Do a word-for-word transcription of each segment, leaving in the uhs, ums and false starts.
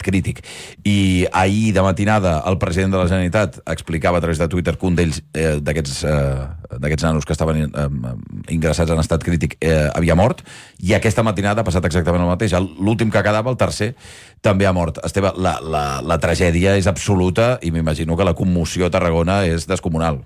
crític. I ahir de matinada el president de la Generalitat explicava a través de Twitter que un d'ells, eh, d'aquests eh, d'aquests nanos que estaven eh, ingressats en estat crític, eh, havia mort, i aquesta matinada ha passat exactament el mateix. L'últim que quedava, el tercer, també ha mort. Esteve, la, la, la tragèdia és absoluta i m'imagino que la commoció a Tarragona és descomunal.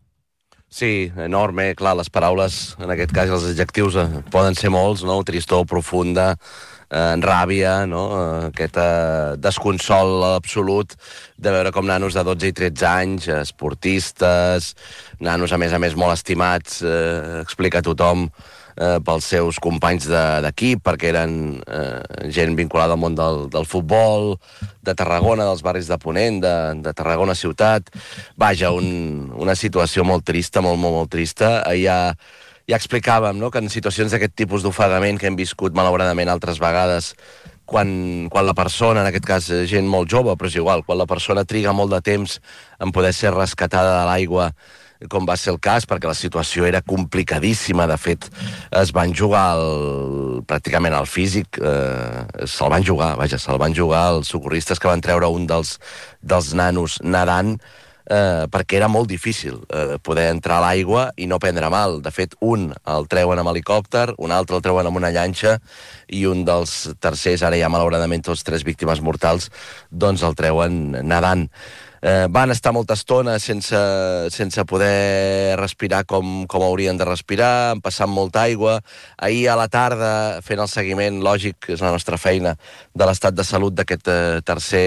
Sí, enorme, clar, les paraules, en aquest cas els adjectius, eh, poden ser molts, no? Tristor profunda, eh, ràbia, no? Eh, aquest eh, desconsol absolut de veure com nanos de dotze i tretze anys, esportistes, nanos a més a més molt estimats, eh, explica a tothom, eh, pels seus companys d'equip, de, perquè eren eh, gent vinculada al món del, del futbol, de Tarragona, dels barris de Ponent, de, de Tarragona ciutat. Vaja, un, una situació molt trista, molt, molt, molt trista. Ja, ja explicàvem, no?, que en situacions d'aquest tipus d'ofegament que hem viscut malauradament altres vegades, quan, quan la persona, en aquest cas gent molt jove, però és igual, quan la persona triga molt de temps en poder ser rescatada de l'aigua, com va ser el cas, perquè la situació era complicadíssima. De fet, es van jugar el, pràcticament al físic, eh, se'l van jugar, vaja, se'l van jugar els socorristes que van treure un dels, dels nanos nedant, eh, perquè era molt difícil eh, poder entrar a l'aigua i no prendre mal. De fet, un el treuen amb helicòpter, un altre el treuen amb una llanxa, i un dels tercers, ara ja malauradament tots tres víctimes mortals, doncs el treuen nedant. Eh, van estar molta estona sense, sense poder respirar com, com haurien de respirar, han passat molta aigua. Ahir a la tarda, fent el seguiment, lògic, és la nostra feina, de l'estat de salut d'aquest eh,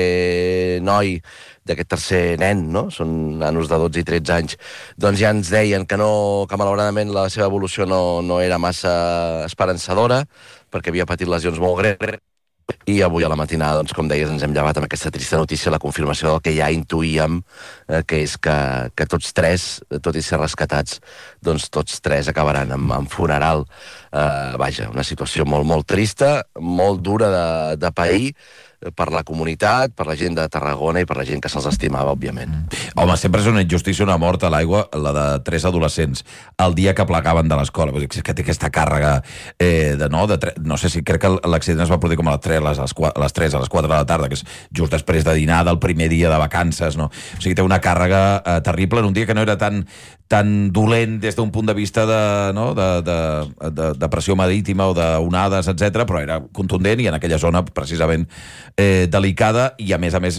tercer noi, d'aquest tercer nen, no? Són nanos de dotze i tretze anys, doncs ja ens deien que, no, que malauradament la seva evolució no, no era massa esperançadora, perquè havia patit lesions molt greus. I avui a la matinada, doncs, com deies, ens hem llevat amb aquesta trista notícia, la confirmació del que ja intuïem, eh, que és que, que tots tres, tot i ser rescatats, doncs tots tres acabaran amb, amb funeral. Eh, vaja, una situació molt, molt trista, molt dura de, de pair, per la comunitat, per la gent de Tarragona i per la gent que se'ls estimava, òbviament. Home, sempre és una injustícia, una mort a l'aigua, la de tres adolescents, el dia que plegaven de l'escola. És que té aquesta càrrega eh, de, no, de tre... no sé si crec que l'accident es va produir com a les tres, a les, a les tres, a les quatre de la tarda, que és just després de dinar del primer dia de vacances, no? O sigui, té una càrrega eh, terrible en un dia que no era tan, tan dolent des d'un punt de vista de, no, de, de, de, de pressió marítima o d'onades, etcètera, però era contundent i en aquella zona, precisament, Eh, delicada, i a més a més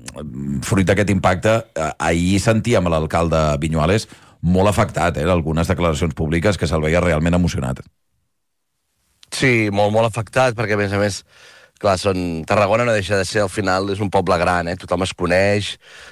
fruit d'aquest impacte, eh, ahir sentíem l'alcalde Viñuales molt afectat, eh, algunes declaracions públiques que se'l veia realment emocionat. Sí, molt, molt afectat, perquè a més a més, clar, són... Tarragona no deixa de ser, al final, és un poble gran, eh? Tothom es coneix,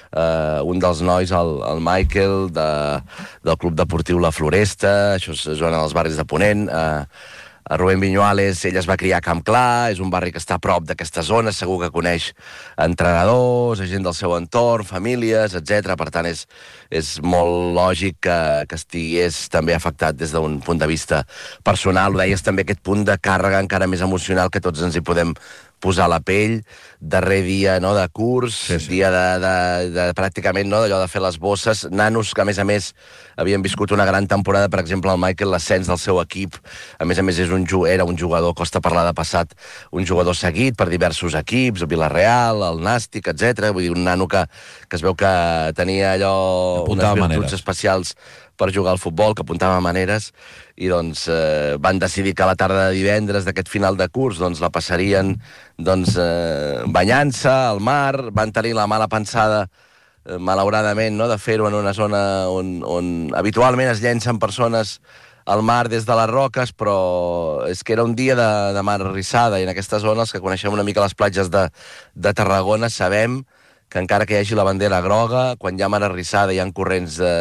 eh, un dels nois, el, el Michael, de, del Club Deportiu La Floresta, això és zona dels barris de Ponent, eh, a Rubén Viñuales, ell es va criar a Camp Clar, és un barri que està a prop d'aquesta zona, segur que coneix entrenadors, gent del seu entorn, famílies, etcètera. Per tant, és, és molt lògic que, que estigués també afectat des d'un punt de vista personal. Ho deies també, aquest punt de càrrega encara més emocional que tots ens hi podem posar la pell, darrer dia, no, de curs, sí, sí. dia de, de, de pràcticament, no, d'allò de fer les bosses, nanos que a més a més havien viscut una gran temporada, per exemple el Michael, l'ascens del seu equip, a més a més és un, era un jugador, costa parlar de passat, un jugador seguit per diversos equips, el Villarreal, el Nàstic, etcètera. Vull dir, un nano que, que es veu que tenia allò, unes virtuts maneres especials per jugar al futbol, que apuntava maneres, i doncs eh, van decidir que a la tarda de divendres d'aquest final de curs doncs la passarien doncs, eh, banyant-se al mar. Van tenir la mala pensada, eh, malauradament, no?, de fer-ho en una zona on, on habitualment es llencen persones al mar des de les roques, però és que era un dia de, de mar rissada, i en aquesta zona, els que coneixem una mica les platges de, de Tarragona, sabem que encara que hi hagi la bandera groga, quan hi ha mar arrissada i hi ha corrents de,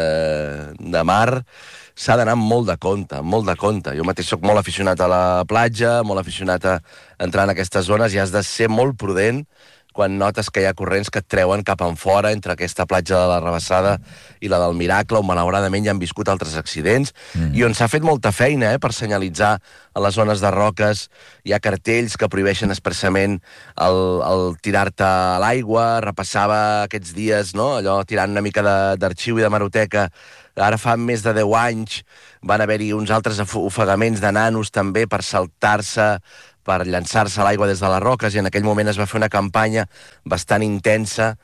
de mar, s'ha d'anar molt de compte, molt de compte. Jo mateix soc molt aficionat a la platja, molt aficionat a entrar en aquestes zones, i has de ser molt prudent quan notes que hi ha corrents que et treuen cap en fora entre aquesta platja de la Rabassada i la del Miracle, on malauradament ja han viscut altres accidents, mm. i on s'ha fet molta feina eh, per senyalitzar a les zones de roques. Hi ha cartells que prohibeixen expressament el, el tirar-te a l'aigua. Repassava aquests dies, no?, allò tirant una mica d'arxiu i de hemeroteca. Ara fa més de deu anys van haver-hi uns altres ofegaments de nanos també per saltar-se per llançar-se a l'aigua des de les roques, i en aquell moment es va fer una campanya bastant intensa.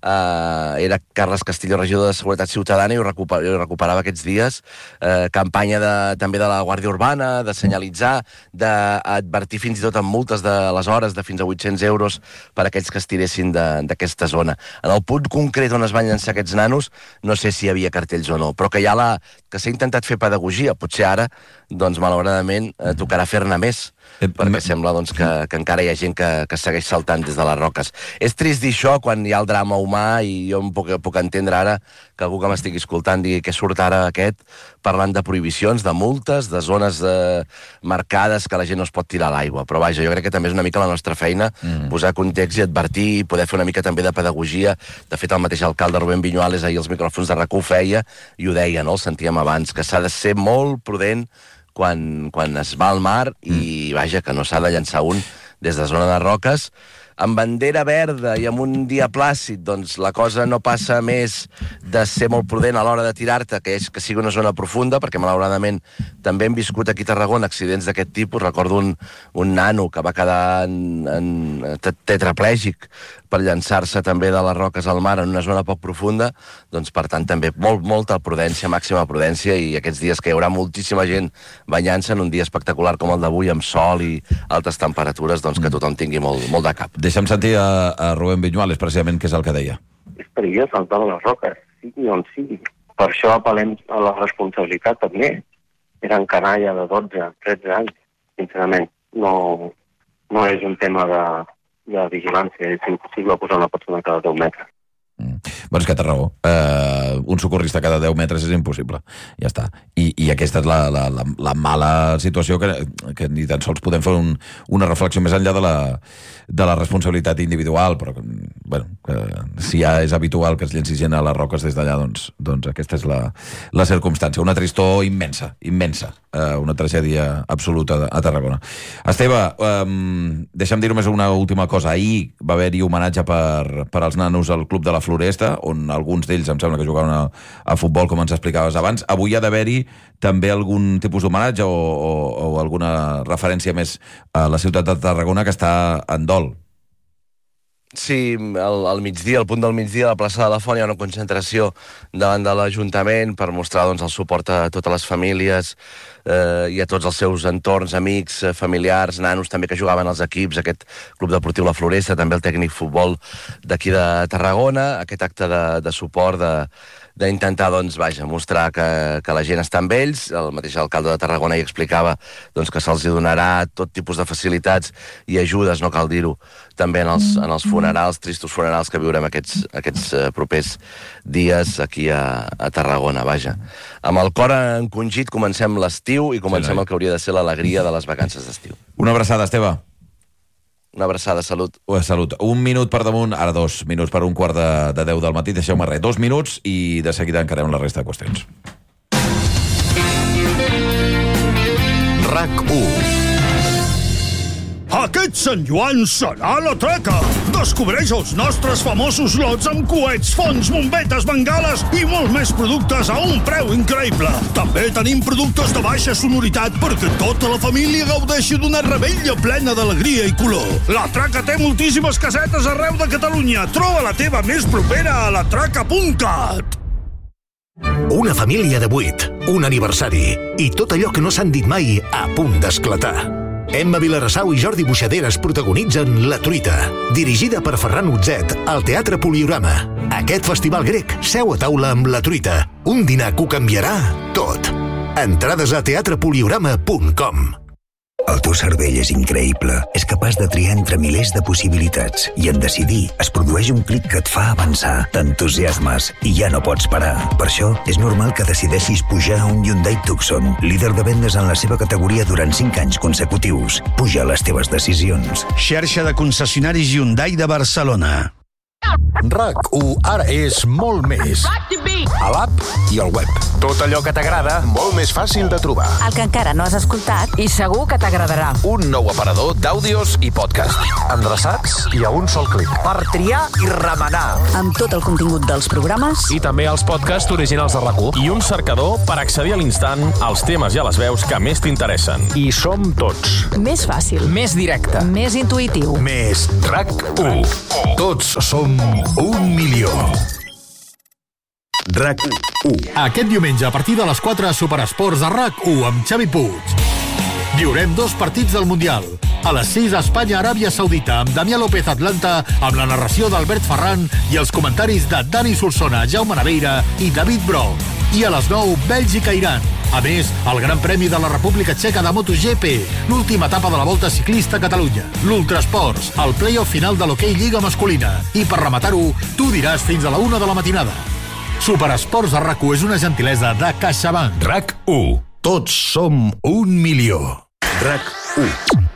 Uh, era Carles Castillo, regidor de Seguretat Ciutadana, i ho, recuper, ho recuperava aquests dies. Uh, campanya de, també de la Guàrdia Urbana, de senyalitzar, d'advertir fins i tot amb multes de les hores de fins a vuit-cents euros per a aquells que es tiressin d'aquesta zona. En el punt concret on es van llançar aquests nanos, no sé si hi havia cartells o no, però que, la, que s'ha intentat fer pedagogia. Potser ara, doncs, malauradament, eh, tocarà fer-ne més, perquè sembla doncs, que, que encara hi ha gent que, que segueix saltant des de les roques. És trist dir això quan hi ha el drama humà, i jo em puc, puc entendre ara que algú que m'estigui escoltant digui que surt ara aquest parlant de prohibicions, de multes, de zones eh, marcades que la gent no es pot tirar a l'aigua. Però vaja, jo crec que també és una mica la nostra feina, mm. posar context i advertir, i poder fer una mica també de pedagogia. De fet, el mateix alcalde Rubén Viñuales ahir els micròfons de RAC u feia, i ho deia, no? El sentíem abans, que s'ha de ser molt prudent quan, quan es va al mar, i vaja, que no s'ha de llançar un des de zona de roques. Amb bandera verda i amb un dia plàcid, doncs la cosa no passa més de ser molt prudent a l'hora de tirar-te, que és que sigui una zona profunda, perquè malauradament també hem viscut aquí a Tarragona accidents d'aquest tipus. Recordo un, un nano que va quedar en, en tetraplègic per llançar-se també de les roques al mar en una zona poc profunda. Doncs per tant també molt, molta prudència, màxima prudència, i aquests dies que hi haurà moltíssima gent banyant-se en un dia espectacular com el d'avui, amb sol i altes temperatures, doncs que tothom tingui molt, molt de cap. Deixa'm sentir a, a Rubén Viñuales, precisament, què és el que deia. És perillós saltar de les roques, sigui on sigui. Per això apel·lem a la responsabilitat també. Eren canalla de dotze, tretze anys, sincerament. No, no és un tema de, de vigilància, és impossible posar una persona cada deu metres. Mm. Bueno, és que té raó. Uh, un socorrista cada deu metres és impossible. Ja està. I, i aquesta és la, la, la, la mala situació que, que ni tan sols podem fer un, una reflexió més enllà de la, de la responsabilitat individual, però bueno, que si ja és habitual que es llenci gent a les roques des d'allà, doncs, doncs aquesta és la, la circumstància. Una tristor immensa, immensa. Uh, una tragèdia absoluta a Tarragona. Esteve, um, deixa'm dir només una última cosa. Ahir va haver-hi homenatge per, per als nanos al Club de la Floresta, on alguns d'ells em sembla que jugaven a, a futbol, com ens explicaves abans. Avui ha d'haver-hi també algun tipus d'homenatge o, o, o alguna referència més a la ciutat de Tarragona, que està en dol. Sí, al, al migdia, al punt del migdia, a la plaça de la Font hi ha una concentració davant de l'Ajuntament per mostrar doncs, el suport a totes les famílies eh, i a tots els seus entorns, amics, familiars, nanos també que jugaven als equips, aquest Club Deportiu La Floresta, també el tècnic futbol d'aquí de Tarragona, aquest acte de, de suport, de d'intentar, doncs, vaja, mostrar que, que la gent està amb ells. El mateix alcalde de Tarragona hi explicava doncs, que se'ls donarà tot tipus de facilitats i ajudes, no cal dir-ho, també en els, en els funerals, tristos funerals que viurem aquests, aquests uh, propers dies aquí a, a Tarragona, vaja. Amb el cor encongit comencem l'estiu i comencem sí, el que hauria de ser l'alegria de les vacances d'estiu. Una abraçada, Esteve. Una abraçada, salut. Uh, salut. Un minut per damunt, ara dos minuts per un quart de, de deu del matí. Deixeu-me res, dos minuts i de seguida encarem la resta de qüestions. RAC u. Aquest Sant Joan serà la traca. Descobreix els nostres famosos lots amb coets, fonts, bombetes, bengales i molt més productes a un preu increïble. També tenim productes de baixa sonoritat perquè tota la família gaudeixi d'una revetlla plena d'alegria i color. La Traca té moltíssimes casetes arreu de Catalunya. Troba la teva més propera a la traca punt cat. Una família de vuit, un aniversari i tot allò que no s'han dit mai a punt d'esclatar. Emma Vilarassau i Jordi Buixaderes protagonitzen La Truita, dirigida per Ferran Utzet al Teatre Poliorama. Aquest festival grec seu a taula amb La Truita, un dinar que ho canviarà tot. Entrades a teatre poliorama punt com. El teu cervell és increïble. És capaç de triar entre milers de possibilitats. I en decidir es produeix un clic que et fa avançar. T'entusiasmes i ja no pots parar. Per això és normal que decideixis pujar a un Hyundai Tucson, líder de vendes en la seva categoria durant cinc anys consecutius. Puja les teves decisions. Xarxa de concessionaris Hyundai de Barcelona. RAC u ara és molt més. A l'app i al web. Tot allò que t'agrada, molt més fàcil de trobar. El que encara no has escoltat i segur que t'agradarà. Un nou aparador d'àudios i podcast. Endreçats i a un sol clic. Per triar i remenar. Amb tot el contingut dels programes i també els podcasts originals de RAC u. I un cercador per accedir a l'instant als temes i a les veus que més t'interessen. I som tots. més fàcil, Més directe. més intuïtiu. Més RAC u. Tots som un milió. RAC u. Aquest diumenge, a partir de les quatre, Superesports a RAC u amb Xavi Puig. Viurem dos partits del Mundial. A les sis, Espanya-Aràbia Saudita, amb Damià López Atlanta, amb la narració d'Albert Ferran i els comentaris de Dani Solsona, Jaume Naveira i David Broc. I a les nou, Bèlgica-Iran. A més, el Gran Premi de la República Txeca de MotoGP, l'última etapa de la Volta Ciclista a Catalunya, l'Ultrasports, el play-off final de l'Hockey Lliga Masculina. I per rematar-ho, tu diràs fins a la una de la matinada. Superesports a RAC u és una gentilesa de CaixaBank. RAC u. Tots som un milió. RAC u.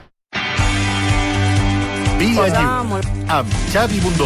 Via Lliure, amb Xavi Bundó.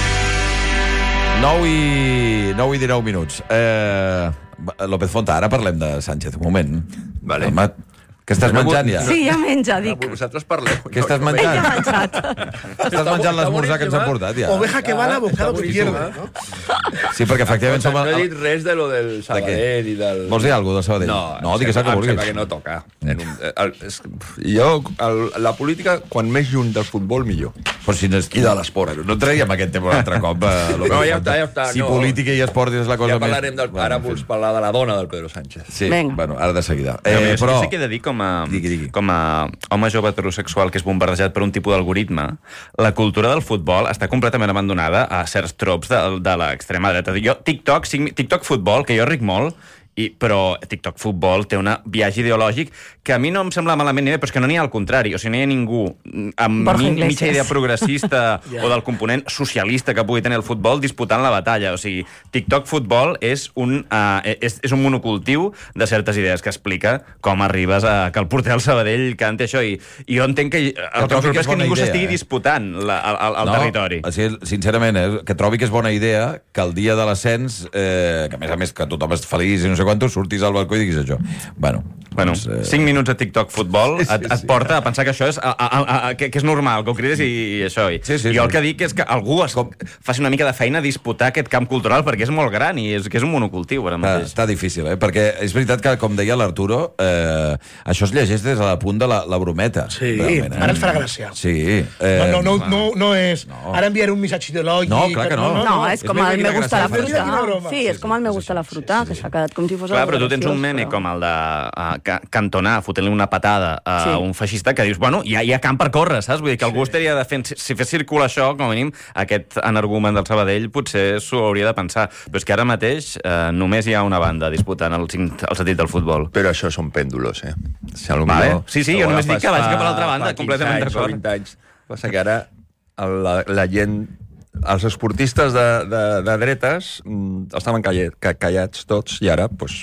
nou i dinou minuts. Eh, López Fonta, ara parlem de Sánchez, un moment. Vale. Home, què estàs menjant ja? Sí, ja menja, dic. Vosaltres parleu. Què estàs menjant? Ja menjat. Estàs menjant l'esmorzar que ens han portat, ja. Oveja que va, bocado que pierde, no? Sí, perquè efectivament som... No he dit res de lo del Sabadell i del... Vols dir alguna cosa del Sabadell? No, no digues el que vulguis. Em sembla que no toca. El, és, jo, el, la política, quan més lluny del futbol, millor. Però si no és... I de l'esport. No traiem aquest tema un altre cop. Eh, no, ja està, ja està. Si no. política i esport és la cosa ja parlarem més... del... Ara vols parlar de la dona del Pedro Sánchez. Sí, Venga. bueno, ara de seguida. Eh, Eh, però... Jo sí que he de dir, com a, digui, digui. com a home jove heterosexual que és bombardejat per un tipus d'algoritme, la cultura del futbol està completament abandonada a certs trops de, de l'extrema dreta. Jo, TikTok, TikTok futbol, que jo ric molt, I, però TikTok futbol té una viatge ideològic que a mi no em sembla malament ni bé, però és que no n'hi ha al contrari. O sigui, no hi ha ningú amb mi, mitja idea progressista yeah. o del component socialista que pugui tenir el futbol disputant la batalla. O sigui, TikTok futbol és un, uh, és, és un monocultiu de certes idees que explica com arribes a que el porter del Sabadell canti això. I, i jo entenc que el que és, és que ningú s'estigui eh? disputant la, el, el no, territori. O sigui, sincerament, eh, que trobi que és bona idea que el dia de l'ascens, eh, que a més a més que tothom és feliç i no sé quantos, sortis al balcó i diguis això. Bueno, bueno doncs, eh... cinc minuts a TikTok futbol sí, sí, et, et sí. porta a pensar que això és, a, a, a, a, que, que és normal, que ho crides i, i això. I, sí, sí, i jo sí. el que dic és que algú es, faci una mica de feina a disputar aquest camp cultural perquè és molt gran i és, que és un monocultiu ara mateix. Està, està difícil, eh? Perquè és veritat que, com deia l'Arturo, eh, això es llegeix des del punt de la, la brometa. Sí, realment, eh? ara ens farà gràcia. Sí. Eh... No, no, no, no, no és... No. Ara enviaré un missatge ideològic... No, clar que no. No, no, no és com el me gusta la fruta. Sí, és com el me gusta la fruta, que s'ha quedat com si fos... Clar, però tu tens un meme com el de uh, Cantona fotent-li una patada a sí. un feixista que dius, bueno, hi ha, hi ha camp per córrer, saps? Vull dir que algú sí. estaria de fer... Si fes circular això, com a mínim, aquest energumen del Sabadell potser s'ho hauria de pensar. Però és que ara mateix uh, només hi ha una banda disputant el, el sentit del futbol. Però això són pèndulos, eh? Si vale. Millor, sí, sí, jo només dic que vagi cap a l'altra banda, completament d'acord. vint anys. Passa que ara la, la gent... Els esportistes de, de, de dretes mm, estaven callat, callats tots i ara pues,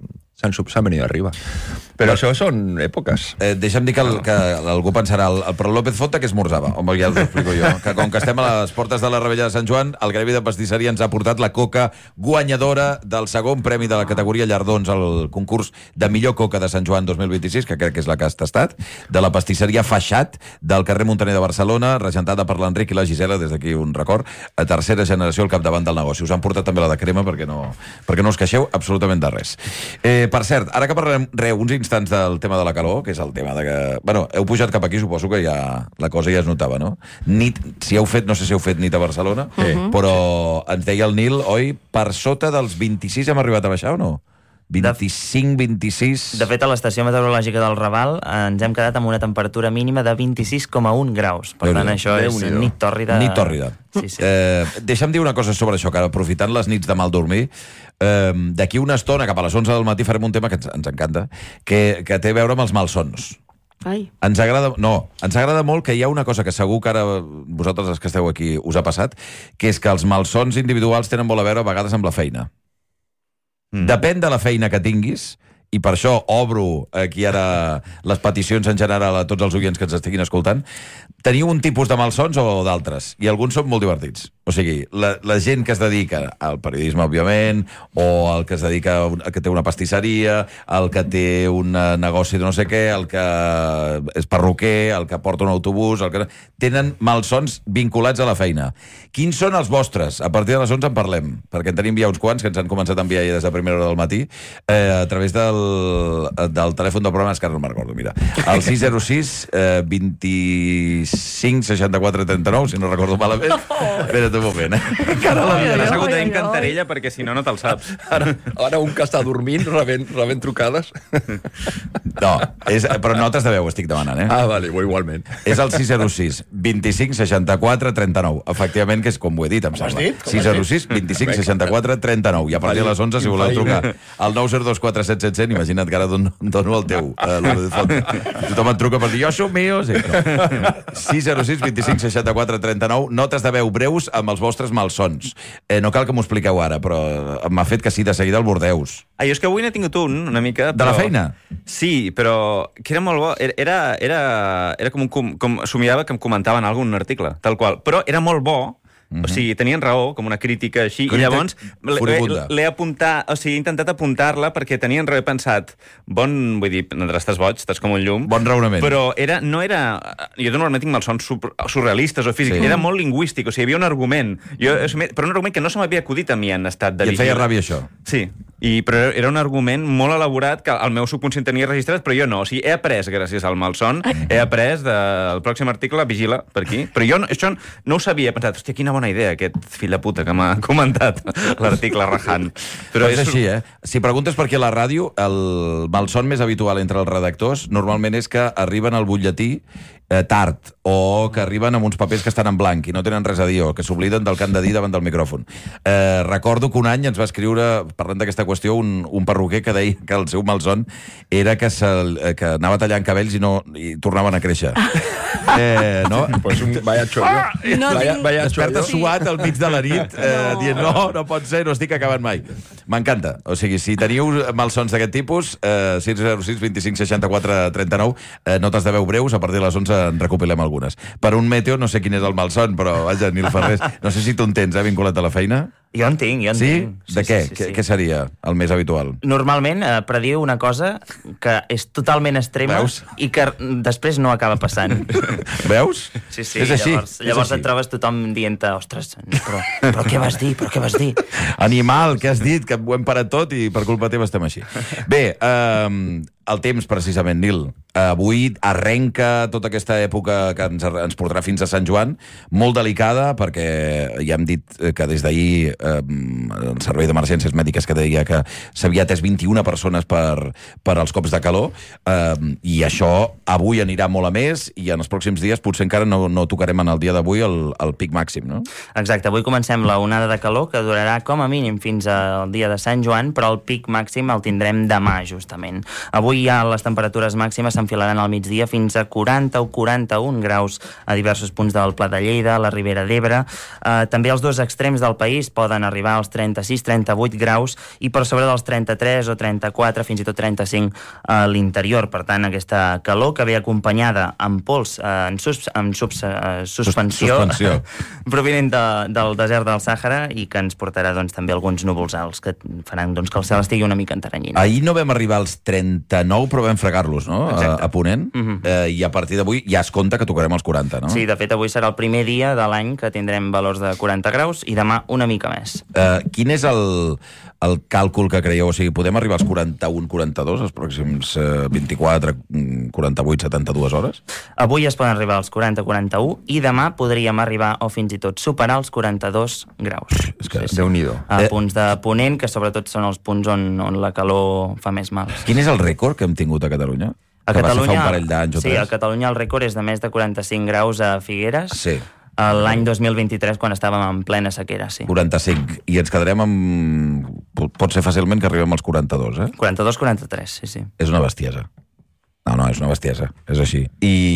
s'han venit arriba. Però això són èpoques. Eh, deixa'm dir que, el, que algú pensarà el, el, però López Fonta que esmorzava. Home, ja us ho explico jo. Que com que estem a les portes de la Rebella de Sant Joan, el Gremi de Pastisseria ens ha portat la coca guanyadora del segon premi de la categoria Llardons al concurs de millor coca de Sant Joan dos mil vint-i-sis, que crec que és la que has tastat, de la pastisseria Faixat, del carrer Montaner de Barcelona, regentada per l'Enric i la Gisela, des d'aquí un record, a tercera generació al capdavant del negoci. Us han portat també la de crema perquè no, perquè no us queixeu absolutament de res. Eh, per cert, ara que parlarem re, uns instants del tema de la calor, que és el tema de que... Bueno, heu pujat cap aquí, suposo que ja la cosa ja es notava, no? Nit, si heu fet, no sé si heu fet nit a Barcelona, uh-huh. però ens deia el Nil, oi, per sota dels vint-i-sis hem arribat a baixar o no? vint-i-cinc, vint-i-sis... De fet, a l'estació meteorològica del Raval ens hem quedat amb una temperatura mínima de vint-i-sis coma un graus. Per tant, això és nit tòrrida. Nit tòrrida. Sí, sí. Eh, deixa'm dir una cosa sobre això, que aprofitant les nits de mal dormir, eh, d'aquí una estona, cap a les onze del matí, farem un tema que ens, ens encanta, que, que té a veure amb els malsons. Ai. Ens agrada, no, ens agrada molt que hi ha una cosa que segur que ara vosaltres, els que esteu aquí, us ha passat, que és que els malsons individuals tenen molt a veure a vegades amb la feina. Mm. Depèn de la feina que tinguis, i per això obro aquí ara les peticions en general a tots els oients que ens estiguin escoltant. Teniu un tipus de malsons o d'altres? I alguns són molt divertits. O sigui, la, la gent que es dedica al periodisme, òbviament, o el que es dedica a, un, a que té una pastisseria, el que té un negoci de no sé què, el que és perruquer, el que porta un autobús, el que... tenen malsons vinculats a la feina. Quins són els vostres? A partir de les onze en parlem, perquè en tenim ja uns quants que ens han començat a enviar ja des de primera hora del matí, eh, a través del, del telèfon del programa, és que ara no me'n recordo, mira. El sis zero sis, eh, vint-i-cinc, seixanta-quatre, trenta-nou, si no recordo malament. Espera't un moment, eh? Encara l'has hagut de dir en cantarella perquè si no, no te'l saps. Ara, ara un que està dormint rebent, rebent trucades. No, és, però notes de veu estic demanant, eh? Ah, vale, igualment. És el sis zero sis, vint-i-cinc, seixanta-quatre, trenta-nou. Efectivament, que és com ho he dit, em sembla. sis zero sis, vint-i-cinc, seixanta-quatre, trenta-nou. I a partir de les onze, si voleu trucar al nou zero dos quatre set set zero, imagina't que ara dono, dono el teu. Eh, Tothom et truca per dir, jo som mío. Sí, no. sis zero sis, vint-i-cinc, seixanta-quatre, trenta-nou. Notes de veu breus amb els vostres malsons. Eh, no cal que m'ho expliqueu ara, però m'ha fet que sí, de seguida el Bordeus. Ah, jo és que avui n'he tingut un, una mica... Però... De la feina? Sí, però que era molt bo. Era, era, era com, un, com somiava que em comentaven alguna un article, tal qual. Però era molt bo. O sigui, tenien raó, com una crítica així, Crític, i llavors l'he apuntat, o sigui, he intentat apuntar-la perquè tenien raó, he pensat, bon, vull dir, estàs boig, estàs com un llum. Bon raonament. Però era, no era... Jo normalment tinc malsons surrealistes o físics, sí. Era molt lingüístic, o sigui, hi havia un argument, jo, però un argument que no se m'havia acudit a mi en estat de I et feia ràbia això? Sí, i, però era un argument molt elaborat que el meu subconscient tenia registrat, però jo no. O sigui, he après, gràcies al malson, he après del pròxim article, vigila, per aquí. Però jo no, això no ho sabia, he pensat, hòstia, quina bona idea, aquest fill de puta que m'ha comentat l'article rajant. Però és així, eh? Si preguntes per què a la ràdio, el malson més habitual entre els redactors normalment és que arriben al butlletí eh, tard, o que arriben amb uns papers que estan en blanc i no tenen res a dir, o que s'obliden del que han de dir davant del micròfon. Eh, recordo que un any ens va escriure, parlant d'aquesta qüestió, un, un perruquer que deia que el seu malson era que, se, que anava tallant cabells i, no, i tornaven a créixer. Eh, no? Pues un vaya chollo. Ah, no vaya, vaya desperta chollo. suat al mig de la nit eh, no. dient no, no pot ser, no estic acabant mai. M'encanta. O sigui, si teniu malsons d'aquest tipus, eh, sis zero sis, vint-i-cinc, seixanta-quatre, trenta-nou, eh, notes de veu breus, a partir de les onze en recopilem algunes. Per un meteo, no sé quin és el malson, però vaja, Nil Ferrés, no sé si tu en tens, eh, vinculat a la feina. Jo en tinc, jo en sí? tinc. Sí? De què? Sí, sí, sí. Què seria el més habitual? Normalment eh, prediu una cosa que és totalment extrema. Veus? I que després no acaba passant. Veus? Sí, sí. És així. Llavors, llavors és així. Et trobes tothom dient-te, ostres, però, però què vas dir? Però què vas dir? Animal, què has dit? Que ho hem parat tot i per culpa teva estem així. Bé, eh, el temps, precisament, Nil. Avui arrenca tota aquesta època que ens, ens portarà fins a Sant Joan, molt delicada, perquè ja hem dit que des d'ahir eh, el Servei d'Emergències Mèdiques que deia que s'havia atès vint-i-una persones per, per als cops de calor, eh, i això avui anirà molt a més, i en els pròxims dies potser encara no, no tocarem en el dia d'avui el, el pic màxim, no? Exacte, avui comencem la onada de calor, que durarà com a mínim fins al dia de Sant Joan, però el pic màxim el tindrem demà, justament. Avui ja les temperatures màximes s'enfilaran al migdia fins a quaranta o quaranta-un graus a diversos punts del Pla de Lleida, a la Ribera d'Ebre. Eh, també els dos extrems del país poden arribar als trenta-sis trenta-vuit graus i per sobre dels trenta-tres o trenta-quatre, fins i tot trenta-cinc a l'interior. Per tant, aquesta calor que ve acompanyada amb pols eh, en, sus, en subs, eh, suspensió, suspensió. provinent de, del desert del Sàhara i que ens portarà doncs, també alguns núvols alts que faran doncs, que el cel estigui una mica enteranyint. Ahir no vam arribar als trenta-nou, però vam fregar-los, no? A, a Ponent. Uh -huh. eh, I a partir d'avui ja es compta que tocarem els quaranta, no? Sí, de fet, avui serà el primer dia de l'any que tindrem valors de quaranta graus i demà una mica més. Eh, quin és el, el càlcul que creieu? O sigui, podem arribar als quaranta-un quaranta-dos els pròxims eh, vint-i-quatre, quaranta-vuit, setanta-dues hores? Avui es poden arribar als quaranta quaranta-un i demà podríem arribar o fins i tot superar els quaranta-dos graus. És que sí, sí. Déu-n'hi-do. A eh... punts de Ponent, que sobretot són els punts on, on la calor fa més mal. Quin és el rècord que hem tingut a Catalunya? A que Catalunya, va ser fa un parell d'anys o sí, tres? a Catalunya el rècord és de més de quaranta-cinc graus a Figueres. Sí. L'any dos mil vint-i-tres, quan estàvem en plena sequera, sí. quaranta-cinc. I ens quedarem amb... Pot ser fàcilment que arribem als quaranta-dos, eh? quaranta-dos quaranta-tres, sí, sí. És una bestiesa. No, no, és una bestiesa, és així.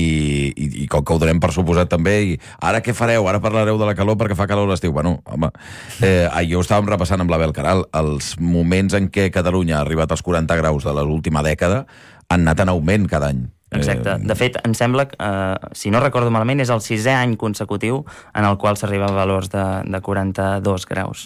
I, i, i com que ho donem per suposat també, i ara què fareu? Ara parlareu de la calor perquè fa calor a l'estiu. Bueno, home, eh, jo estàvem repassant amb l'Abel Caral els moments en què Catalunya ha arribat als quaranta graus de l'última dècada han anat en augment cada any. Exacte. De fet, em sembla que, eh, si no recordo malament, és el sisè any consecutiu en el qual s'arriba a valors de, de quaranta-dos graus.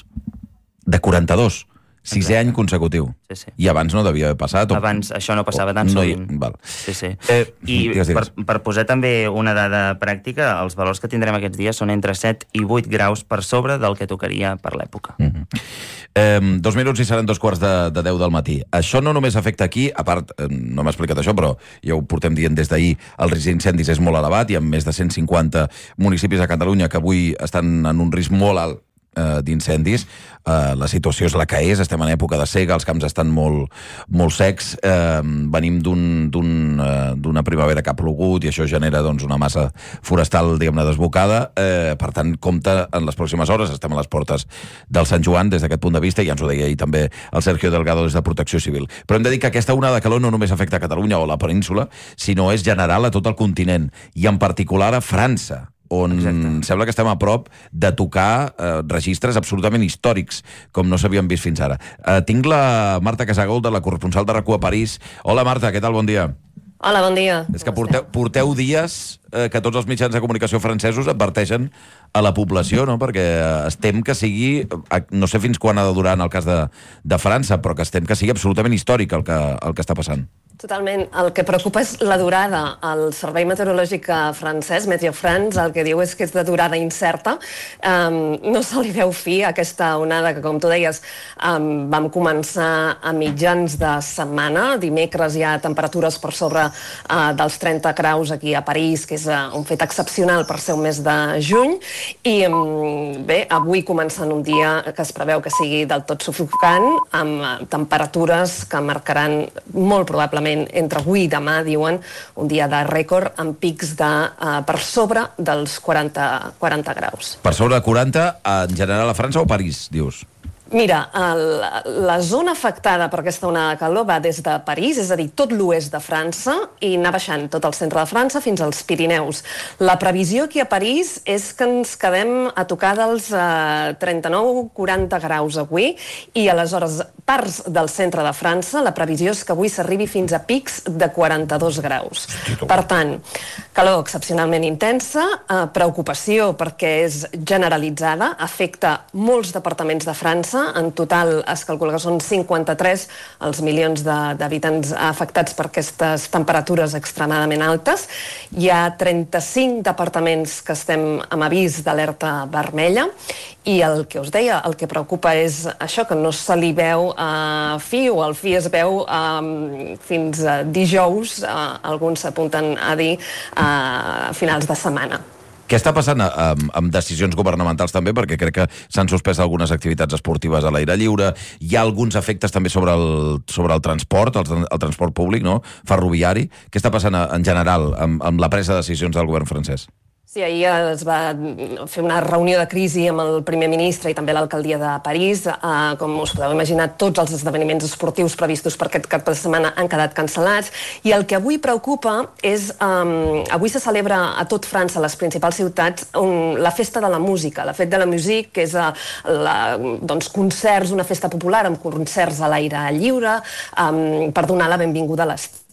De quaranta-dos? Sisè any consecutiu. Sí, sí. I abans no devia haver passat? O... Abans això no passava tan no sovint. Hi... Val. Sí, sí. Eh, I digues, digues. per, per posar també una dada pràctica, els valors que tindrem aquests dies són entre set i vuit graus per sobre del que tocaria per l'època. Mm-hmm. eh, dos minuts i seran dos quarts de, de deu del matí. Això no només afecta aquí, a part, eh, no m'ha explicat això, però ja ho portem dient des d'ahir, el risc d'incendis és molt elevat, hi ha més de cent cinquanta municipis a Catalunya que avui estan en un risc molt alt eh, d'incendis. Eh, la situació és la que és, estem en època de sega, els camps estan molt, molt secs, eh, venim d'una un, un, eh, primavera que ha plogut i això genera doncs, una massa forestal, diguem-ne, desbocada. Eh, per tant, compte en les pròximes hores, estem a les portes del Sant Joan des d'aquest punt de vista, i ja ens ho deia ahir també el Sergio Delgado des de Protecció Civil. Però hem de dir que aquesta onada de calor no només afecta a Catalunya o a la península, sinó és general a tot el continent, i en particular a França, on Exacte. Sembla que estem a prop de tocar eh, registres absolutament històrics, com no s'havien vist fins ara. Eh, tinc la Marta Casagol, de la corresponsal de RAC u a París. Hola, Marta, què tal? Bon dia. Hola, bon dia. És que porteu, porteu dies eh, que tots els mitjans de comunicació francesos adverteixen a la població, no? Perquè es tem que sigui, no sé fins quan ha de durar en el cas de, de França, però que es tem que sigui absolutament històric el que, el que està passant. Totalment. El que preocupa és la durada. El Servei Meteorològic francès, Météo France, el que diu és que és de durada incerta. Um, no se li veu fi a aquesta onada que, com tu deies, um, vam començar a mitjans de setmana. Dimecres hi ha temperatures per sobre uh, dels trenta graus aquí a París, que és uh, un fet excepcional per ser un mes de juny. I um, bé, avui començant un dia que es preveu que sigui del tot sufocant, amb uh, temperatures que marcaran molt probablement entre avui i demà, diuen, un dia de rècord amb pics de, uh, per sobre dels quaranta, quaranta graus. Per sobre de quaranta, en general a França o a París, dius? Mira, el, la zona afectada per aquesta onada de calor va des de París, és a dir, tot l'oest de França, i anar baixant tot el centre de França fins als Pirineus. La previsió aquí a París és que ens quedem a tocar dels eh, trenta-nou a quaranta graus avui, i aleshores parts del centre de França, la previsió és que avui s'arribi fins a pics de quaranta-dos graus. Per tant, calor excepcionalment intensa, eh, preocupació perquè és generalitzada, afecta molts departaments de França. En total es calcula que són cinquanta-tres els milions d'habitants afectats per aquestes temperatures extremadament altes. Hi ha trenta-cinc departaments que estem amb avís d'alerta vermella, i el que us deia, el que preocupa és això, que no se li veu uh, fi, o el fi es veu uh, fins uh, dijous, uh, alguns s'apunten a dir uh, a finals de setmana. Què està passant amb, amb decisions governamentals també? Perquè crec que s'han suspès algunes activitats esportives a l'aire lliure. Hi ha alguns efectes també sobre el, sobre el transport, el, el transport públic, no? Ferroviari. Què està passant en general amb, amb la presa de decisions del govern francès? Sí, ahir es va fer una reunió de crisi amb el primer ministre i també l'alcaldia de París. Uh, com us podeu imaginar, tots els esdeveniments esportius previstos per aquest cap de setmana han quedat cancel·lats. I el que avui preocupa és... Um, avui se celebra a tot França, a les principals ciutats, un, la festa de la música, la Fête de la Musique, que és uh, la, doncs, concerts, una festa popular amb concerts a l'aire lliure, um, per donar la benvinguda a l'estiu.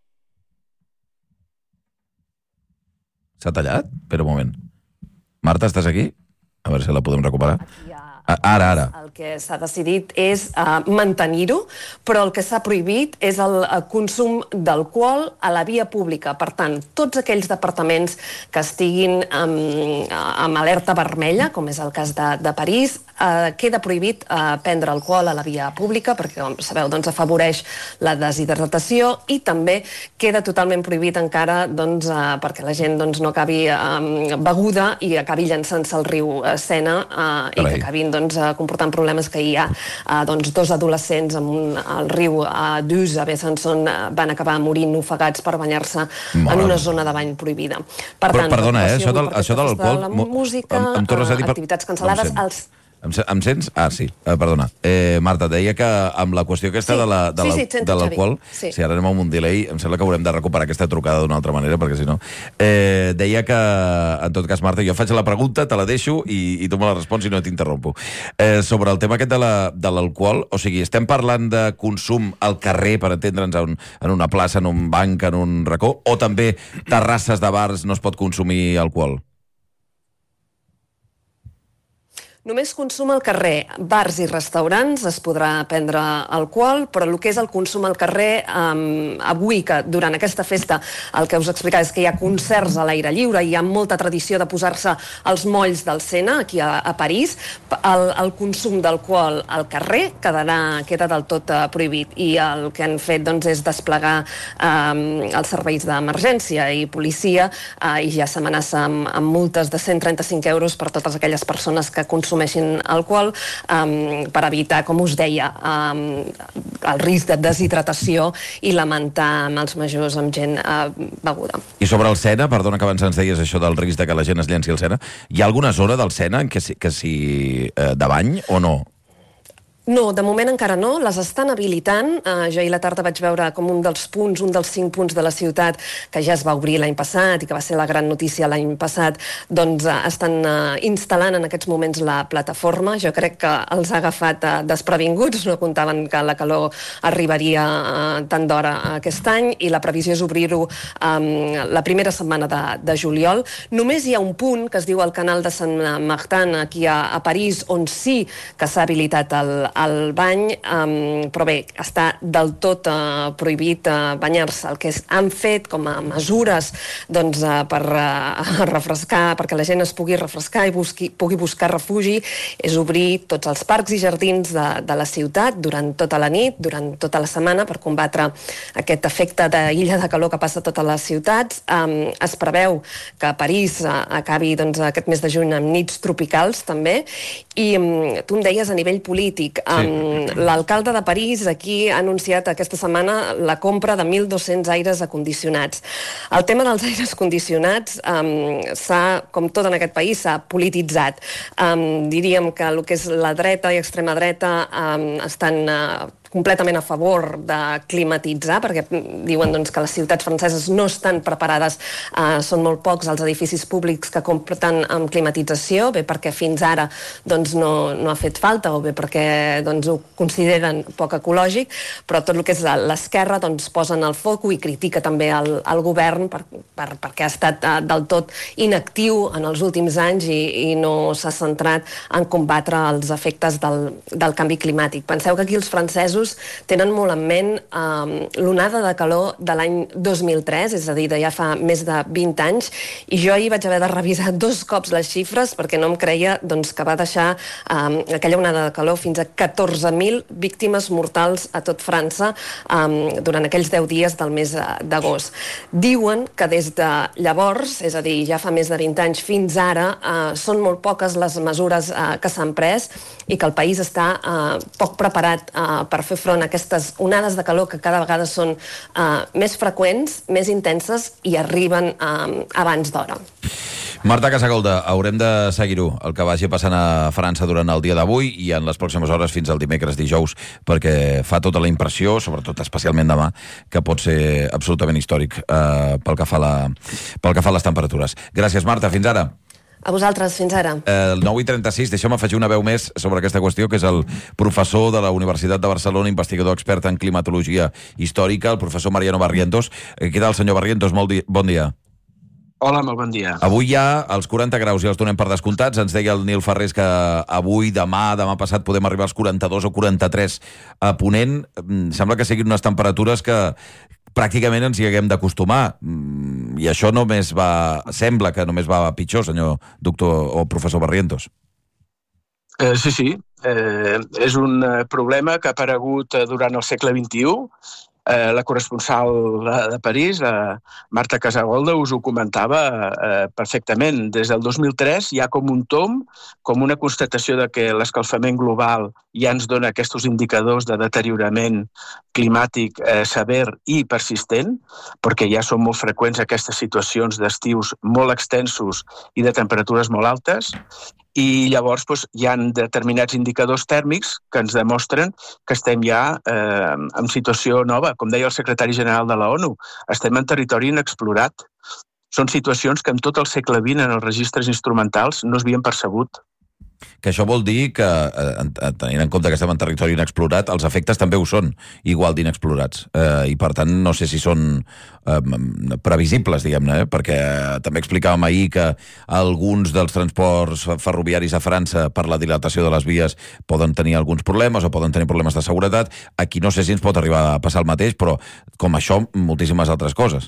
S'ha tallat? Espera un moment. Marta, estàs aquí? A veure si la podem recuperar. Ara, ara. El que s'ha decidit és uh, mantenir-ho, però el que s'ha prohibit és el uh, consum d'alcohol a la via pública. Per tant, tots aquells departaments que estiguin um, amb alerta vermella, com és el cas de, de París, uh, queda prohibit uh, prendre alcohol a la via pública, perquè, com sabeu, doncs, afavoreix la deshidratació, i també queda totalment prohibit encara doncs, uh, perquè la gent doncs, no acabi um, beguda i acabi llançant-se al riu uh, Sena uh, i que acabin doncs, comportant problemes, que hi ha eh, doncs, dos adolescents amb un, al riu a Duz, a Besançon, van acabar morint ofegats per banyar-se en una zona de bany prohibida. Per Però, tant, perdona, eh, això, del, això de l'alcohol... La música, em, em tornes a dir per... activitats cancel·lades, els... Em, em sents? Ah, sí, eh, perdona. Eh, Marta, deia que amb la qüestió aquesta Sí. de la- de la- Sí, sí, et sento, de l'alcohol, Xavi. Sí. si ara anem amb un delay, em sembla que haurem de recuperar aquesta trucada d'una altra manera, perquè si no... Eh, deia que, en tot cas, Marta, jo faig la pregunta, te la deixo i, i tu me la respons i no t'interrompo. Eh, sobre el tema aquest de la- de l'alcohol, o sigui, estem parlant de consum al carrer, per entendre'ns, en, en una plaça, en un banc, en un racó, o també terrasses de bars no es pot consumir alcohol? Només consum al carrer. Bars i restaurants es podrà prendre alcohol, però el que és el consum al carrer, um, avui, que durant aquesta festa el que us explicava és que hi ha concerts a l'aire lliure, hi ha molta tradició de posar-se els molls del Sena, aquí a, a París, el, el consum d'alcohol al carrer quedarà, queda del tot uh, prohibit. I el que han fet doncs, és desplegar um, els serveis d'emergència i policia, uh, i ja s'amenaça amb, amb multes de cent trenta-cinc euros per totes aquelles persones que consumeixin alcohol um, per evitar, com us deia, um, el risc de deshidratació i lamentar amb els majors amb gent uh, beguda. I sobre el Sena, perdona que abans ens deies això del risc de que la gent es llenci al Sena, hi ha alguna zona del Sena en què s'hi que si, eh, de bany o no? No, de moment encara no, les estan habilitant. Uh, jo ahir a la tarda vaig veure com un dels punts, un dels cinc punts de la ciutat que ja es va obrir l'any passat i que va ser la gran notícia l'any passat, doncs uh, estan uh, instal·lant en aquests moments la plataforma. Jo crec que els ha agafat uh, desprevinguts, no comptaven que la calor arribaria uh, tant d'hora aquest any i la previsió és obrir-ho um, la primera setmana de, de juliol. Només hi ha un punt que es diu el canal de Saint-Martin aquí a, a París on sí que s'ha habilitat el al bany, um, però bé, està del tot uh, prohibit uh, banyar-se. El que es, han fet com a mesures doncs, uh, per uh, refrescar, perquè la gent es pugui refrescar i busqui, pugui buscar refugi, és obrir tots els parcs i jardins de, de la ciutat durant tota la nit, durant tota la setmana, per combatre aquest efecte d'illa de calor que passa a totes les ciutats. Um, es preveu que París uh, acabi doncs, aquest mes de juny amb nits tropicals, també, i um, tu em deies a nivell polític. Um, l'alcalde de París aquí ha anunciat aquesta setmana la compra de mil dos-cents aires acondicionats. El tema dels aires condicionats um, s'ha, com tot en aquest país, s'ha polititzat. Um, diríem que el que és la dreta i extrema dreta um, estan uh, completament a favor de climatitzar, perquè diuen doncs, que les ciutats franceses no estan preparades, eh, són molt pocs els edificis públics que compten amb climatització, bé perquè fins ara doncs, no, no ha fet falta, o bé perquè doncs, ho consideren poc ecològic, però tot el que és l'esquerra doncs, posen el foc i critica també el, el govern per, per, perquè ha estat eh, del tot inactiu en els últims anys i, i no s'ha centrat en combatre els efectes del, del canvi climàtic. Penseu que aquí els francesos tenen molt en ment um, l'onada de calor de l'any dos mil tres, és a dir, de ja fa més de vint anys, i jo ahir vaig haver de revisar dos cops les xifres perquè no em creia doncs, que va deixar um, aquella onada de calor fins a catorze mil víctimes mortals a tot França um, durant aquells deu dies del mes d'agost. Diuen que des de llavors, és a dir, ja fa més de vint anys fins ara, uh, són molt poques les mesures uh, que s'han pres i que el país està uh, poc preparat uh, per fer front a aquestes onades de calor que cada vegada són uh, més freqüents, més intenses i arriben uh, abans d'hora. Marta Casagolda, haurem de seguir-ho, el que vagi passant a França durant el dia d'avui i en les pròximes hores fins al dimecres, dijous, perquè fa tota la impressió, sobretot especialment demà, que pot ser absolutament històric eh, pel que fa la, pel que fa a les temperatures. Gràcies, Marta, fins ara. A vosaltres, fins ara. El nou i trenta-sis, deixa'm afegir una veu més sobre aquesta qüestió, que és el professor de la Universitat de Barcelona, investigador expert en climatologia històrica, el professor Mariano Barrientos. Què tal, senyor Barrientos? Molt di- bon dia. Hola, molt bon dia. Avui ja els quaranta graus ja els donem per descomptats. Ens deia el Nil Ferrés que avui, demà, demà passat podem arribar als quaranta-dos o quaranta-tres a Ponent. Sembla que siguin unes temperatures que pràcticament ens hi haguem d'acostumar. I això només va... Sembla que només va pitjor, senyor doctor o professor Barrientos. Eh, sí, sí. Eh, és un problema que ha aparegut durant el segle vint-i-u. Eh, la corresponsal de París, la Marta Casagolda, us ho comentava eh, perfectament. Des del dos mil tres hi ha com un tom, com una constatació de que l'escalfament global ja ens dona aquests indicadors de deteriorament climàtic eh, sever i persistent, perquè ja són molt freqüents aquestes situacions d'estius molt extensos i de temperatures molt altes. i llavors doncs, hi ha determinats indicadors tèrmics que ens demostren que estem ja eh, en situació nova. Com deia el secretari general de la ONU, estem en territori inexplorat. Són situacions que en tot el segle vint en els registres instrumentals no s'havien percebut. Que això vol dir que, eh, tenint en compte que estem en territori inexplorat, els efectes també ho són, igual d'inexplorats. Eh, I, per tant, no sé si són eh, previsibles, diguem-ne, eh? Perquè també explicàvem ahir que alguns dels transports ferroviaris a França, per la dilatació de les vies, poden tenir alguns problemes o poden tenir problemes de seguretat. Aquí no sé si ens pot arribar a passar el mateix, però com això, moltíssimes altres coses.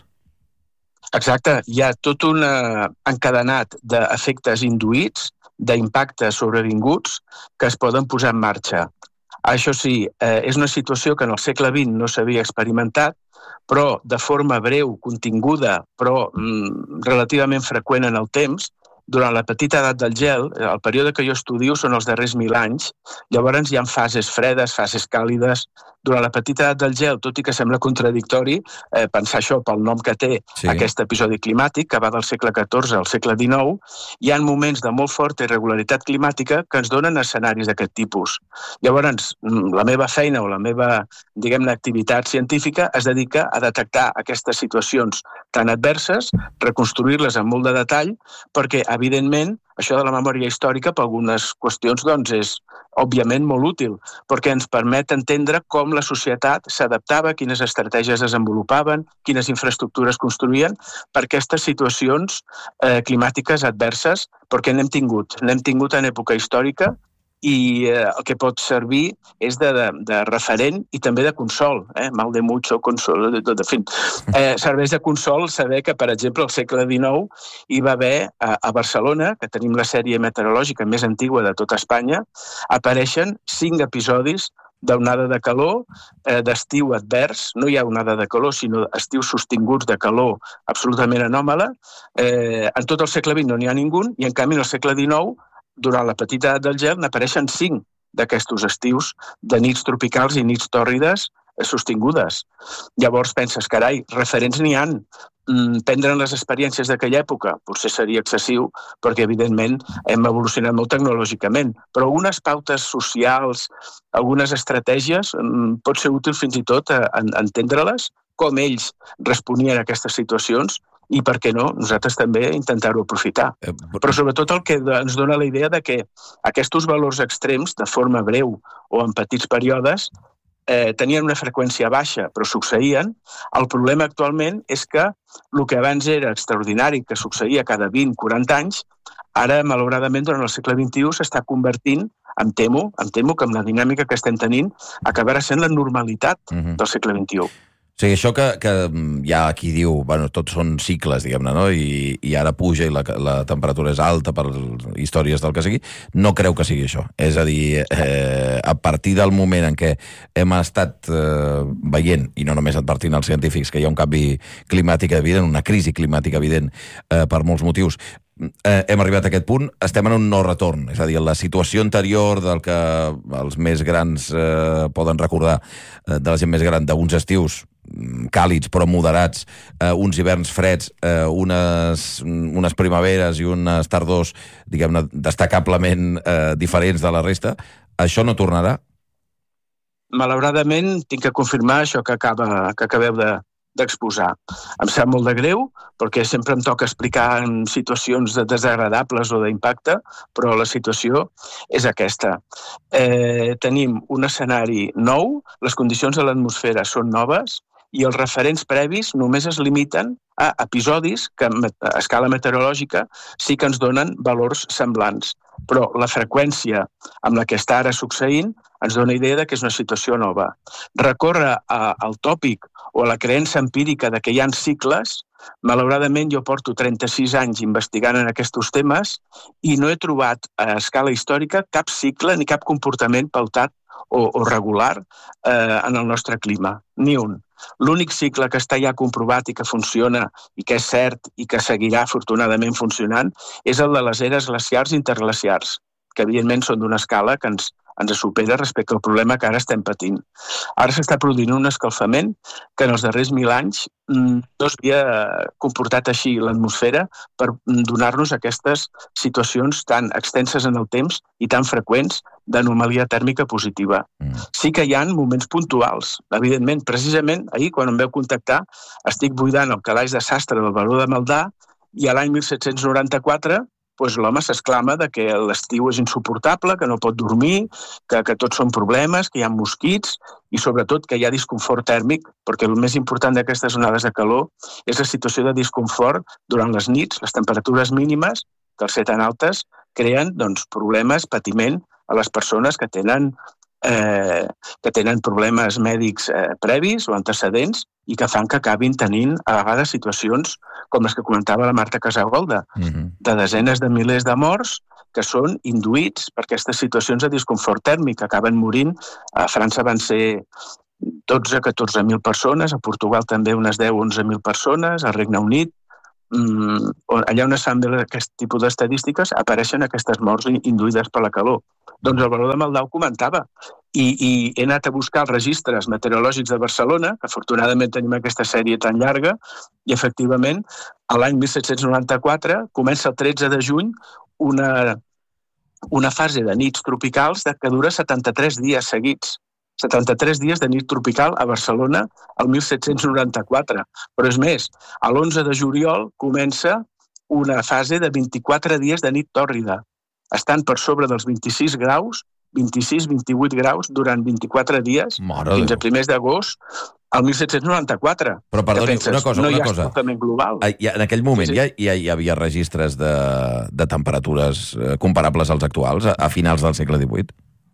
Exacte. Hi ha tot un encadenat d'efectes induïts, d'impactes sobrevinguts que es poden posar en marxa. Això sí, eh, és una situació que en el segle vint no s'havia experimentat, però de forma breu, continguda, però mm, relativament freqüent en el temps, durant la petita edat del gel, el període que jo estudio són els darrers mil anys, llavors hi ha fases fredes, fases càlides. Durant la petita edat del gel, tot i que sembla contradictori eh, pensar això pel nom que té sí. aquest episodi climàtic, que va del segle catorze al segle dinou, hi ha moments de molt forta irregularitat climàtica que ens donen escenaris d'aquest tipus. Llavors, la meva feina o la meva, diguem-ne, activitat científica es dedica a detectar aquestes situacions tan adverses, reconstruir-les amb molt de detall, perquè, evidentment, això de la memòria històrica, per algunes qüestions, doncs, és òbviament molt útil, perquè ens permet entendre com la societat s'adaptava, quines estratègies desenvolupaven, quines infraestructures construïen per aquestes situacions eh, climàtiques adverses, perquè n'hem tingut. N'hem tingut en època històrica i eh, el que pot servir és de, de, de referent i també de consol. Eh? Mal de mucho, consol, de tot, en fi. Eh, serveix de consol saber que, per exemple, al segle dinou hi va haver a, a Barcelona, que tenim la sèrie meteorològica més antigua de tota Espanya, apareixen cinc episodis d'onada de calor, eh, d'estiu advers. No hi ha onada de calor, sinó estius sostinguts de calor absolutament anòmala. Eh, en tot el segle vint no n'hi ha ningú, i en canvi en el segle dinou, durant la petita edat del gel, n'apareixen cinc d'aquests estius de nits tropicals i nits tòrrides sostingudes. Llavors penses, carai, referents n'hi han. Prendre les experiències d'aquella època potser seria excessiu, perquè evidentment hem evolucionat molt tecnològicament, però algunes pautes socials, algunes estratègies, pot ser útil fins i tot a entendre-les, com ells responien a aquestes situacions, i, per què no, nosaltres també intentar-ho aprofitar. Però sobretot el que ens dona la idea de que aquests valors extrems, de forma breu o en petits períodes, eh, tenien una freqüència baixa, però succeïen. El problema actualment és que el que abans era extraordinari, que succeïa cada vint a quaranta anys, ara, malauradament, durant el segle vint-i-u s'està convertint, em temo, em temo que amb la dinàmica que estem tenint, acabarà sent la normalitat mm-hmm. del segle vint-i-u. O sigui, això que, que hi ha qui diu, bueno, tots són cicles, diguem-ne, no? I, i ara puja i la, la temperatura és alta per històries del que sigui, no creu que sigui això. És a dir, eh, a partir del moment en què hem estat eh, veient, i no només advertint els científics, que hi ha un canvi climàtic evident, una crisi climàtica evident eh, per molts motius, eh, hem arribat a aquest punt, estem en un no retorn. És a dir, la situació anterior del que els més grans eh, poden recordar, eh, de la gent més gran, d'uns estius càlids però moderats, eh, uns hiverns freds, eh, unes, unes primaveres i unes tardors, diguem-ne, destacablement eh, diferents de la resta, això no tornarà? Malauradament, tinc que confirmar això que, acaba, que acabeu de, d'exposar. Em sap molt de greu, perquè sempre em toca explicar en situacions desagradables o d'impacte, però la situació és aquesta. Eh, tenim un escenari nou, les condicions de l'atmosfera són noves, i els referents previs només es limiten a episodis que a escala meteorològica sí que ens donen valors semblants. Però la freqüència amb la que està ara succeint ens dona idea de que és una situació nova. Recórrer al tòpic o a la creença empírica de que hi ha cicles, malauradament jo porto trenta-sis anys investigant en aquests temes i no he trobat a escala històrica cap cicle ni cap comportament pautat o, o regular eh, en el nostre clima. Ni un. L'únic cicle que està ja comprovat i que funciona i que és cert i que seguirà afortunadament funcionant és el de les eres glaciars i interglaciars, que evidentment són d'una escala que ens, ens supera respecte al problema que ara estem patint. Ara s'està produint un escalfament que en els darrers mil anys no s'havia comportat així l'atmosfera per donar-nos aquestes situacions tan extenses en el temps i tan freqüents d'anomalia tèrmica positiva. Mm. Sí que hi ha moments puntuals, evidentment. Precisament, ahir, quan em veu contactar, estic buidant el calaix de sastre del Baró de Maldà i a l'any disset noranta-quatre doncs l'home s'exclama de que l'estiu és insuportable, que no pot dormir, que, que tots són problemes, que hi ha mosquits i sobretot que hi ha disconfort tèrmic, perquè el més important d'aquestes onades de calor és la situació de disconfort durant les nits, les temperatures mínimes, que al ser tan altes, creen doncs, problemes, patiment a les persones que tenen, eh, que tenen problemes mèdics eh, previs o antecedents i que fan que acabin tenint a vegades situacions com les que comentava la Marta Casagolda, mm-hmm. de desenes de milers de morts que són induïts per aquestes situacions de disconfort tèrmic, que acaben morint. A França van ser dotze a catorze mil persones, a Portugal també unes deu a onze mil persones, al Regne Unit, mm, allà on es fan aquest tipus d'estadístiques apareixen aquestes morts induïdes per la calor. Doncs el Baró de Maldà ho comentava i, i he anat a buscar els registres meteorològics de Barcelona, que afortunadament tenim aquesta sèrie tan llarga, i efectivament a l'any disset noranta-quatre comença el tretze de juny una, una fase de nits tropicals que dura setanta-tres dies seguits. setanta-tres dies de nit tropical a Barcelona el disset noranta-quatre. Però és més, a l'onze de juliol comença una fase de vint-i-quatre dies de nit tòrrida. Estan per sobre dels vint-i-sis graus, vint-i-sis vint-i-vuit graus durant vint-i-quatre dies, Mare fins a primers d'agost, al disset noranta-quatre. Però perdoni, penses, una cosa, no una hi ha cosa. escalfament global. En aquell moment sí, sí. Ja, ja hi havia registres de, de temperatures comparables als actuals, a, a finals del segle divuit?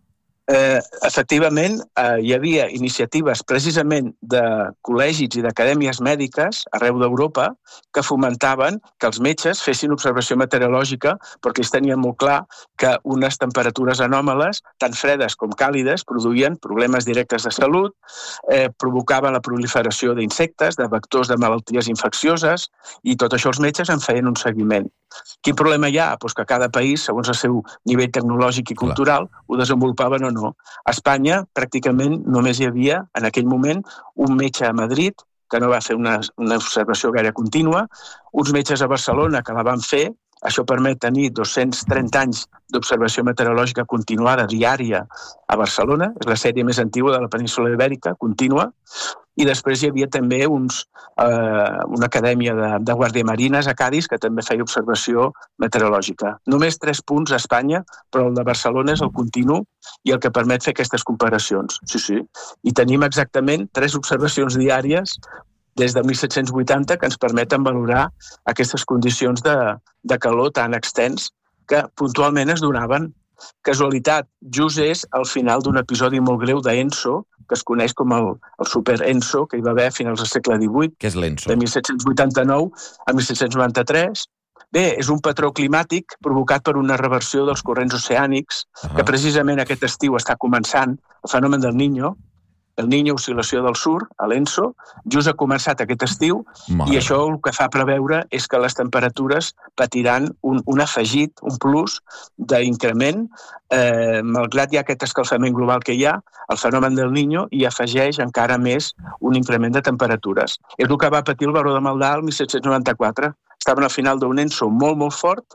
Eh, efectivament, eh, hi havia iniciatives precisament de col·legis i d'acadèmies mèdiques arreu d'Europa que fomentaven que els metges fessin observació meteorològica perquè ells tenien molt clar que unes temperatures anòmales, tant fredes com càlides, produïen problemes directes de salut, eh, provocaven la proliferació d'insectes, de vectors de malalties infeccioses, i tot això els metges en feien un seguiment. Quin problema hi ha? Pues que cada país, segons el seu nivell tecnològic i cultural, ho desenvolupaven o no. A Espanya, pràcticament, només hi havia, en aquell moment, un metge a Madrid, que no va fer una, una observació gaire contínua, uns metges a Barcelona que la van fer. Això permet tenir dos-cents trenta anys d'observació meteorològica continuada, diària, a Barcelona. És la sèrie més antiga de la península Ibèrica, contínua. I després hi havia també uns, eh, una acadèmia de, de guàrdia marines a Cadis que també feia observació meteorològica. Només tres punts a Espanya, però el de Barcelona és el continu i el que permet fer aquestes comparacions. Sí, sí. I tenim exactament tres observacions diàries des de disset vuitanta que ens permeten valorar aquestes condicions de, de calor tan extens que puntualment es donaven. Casualitat, just és al final d'un episodi molt greu d'Enso, que es coneix com el, el Super Enso, que hi va haver a finals del segle divuit. Què és l'Enso? De disset vuitanta-nou a disset noranta-tres. Bé, és un patró climàtic provocat per una reversió dels corrents oceànics, uh-huh. que precisament aquest estiu està començant, el fenomen del Niño, el Niño, oscil·lació del sur, a l'Enso, just ha començat aquest estiu, Mare. I això el que fa preveure és que les temperatures patiran un, un afegit, un plus d'increment, eh, malgrat hi ha aquest escalfament global que hi ha, el fenomen del Niño hi afegeix encara més un increment de temperatures. És el que va patir el Baró de Maldà el disset noranta-quatre. Estaven al final d'un Enso molt, molt fort,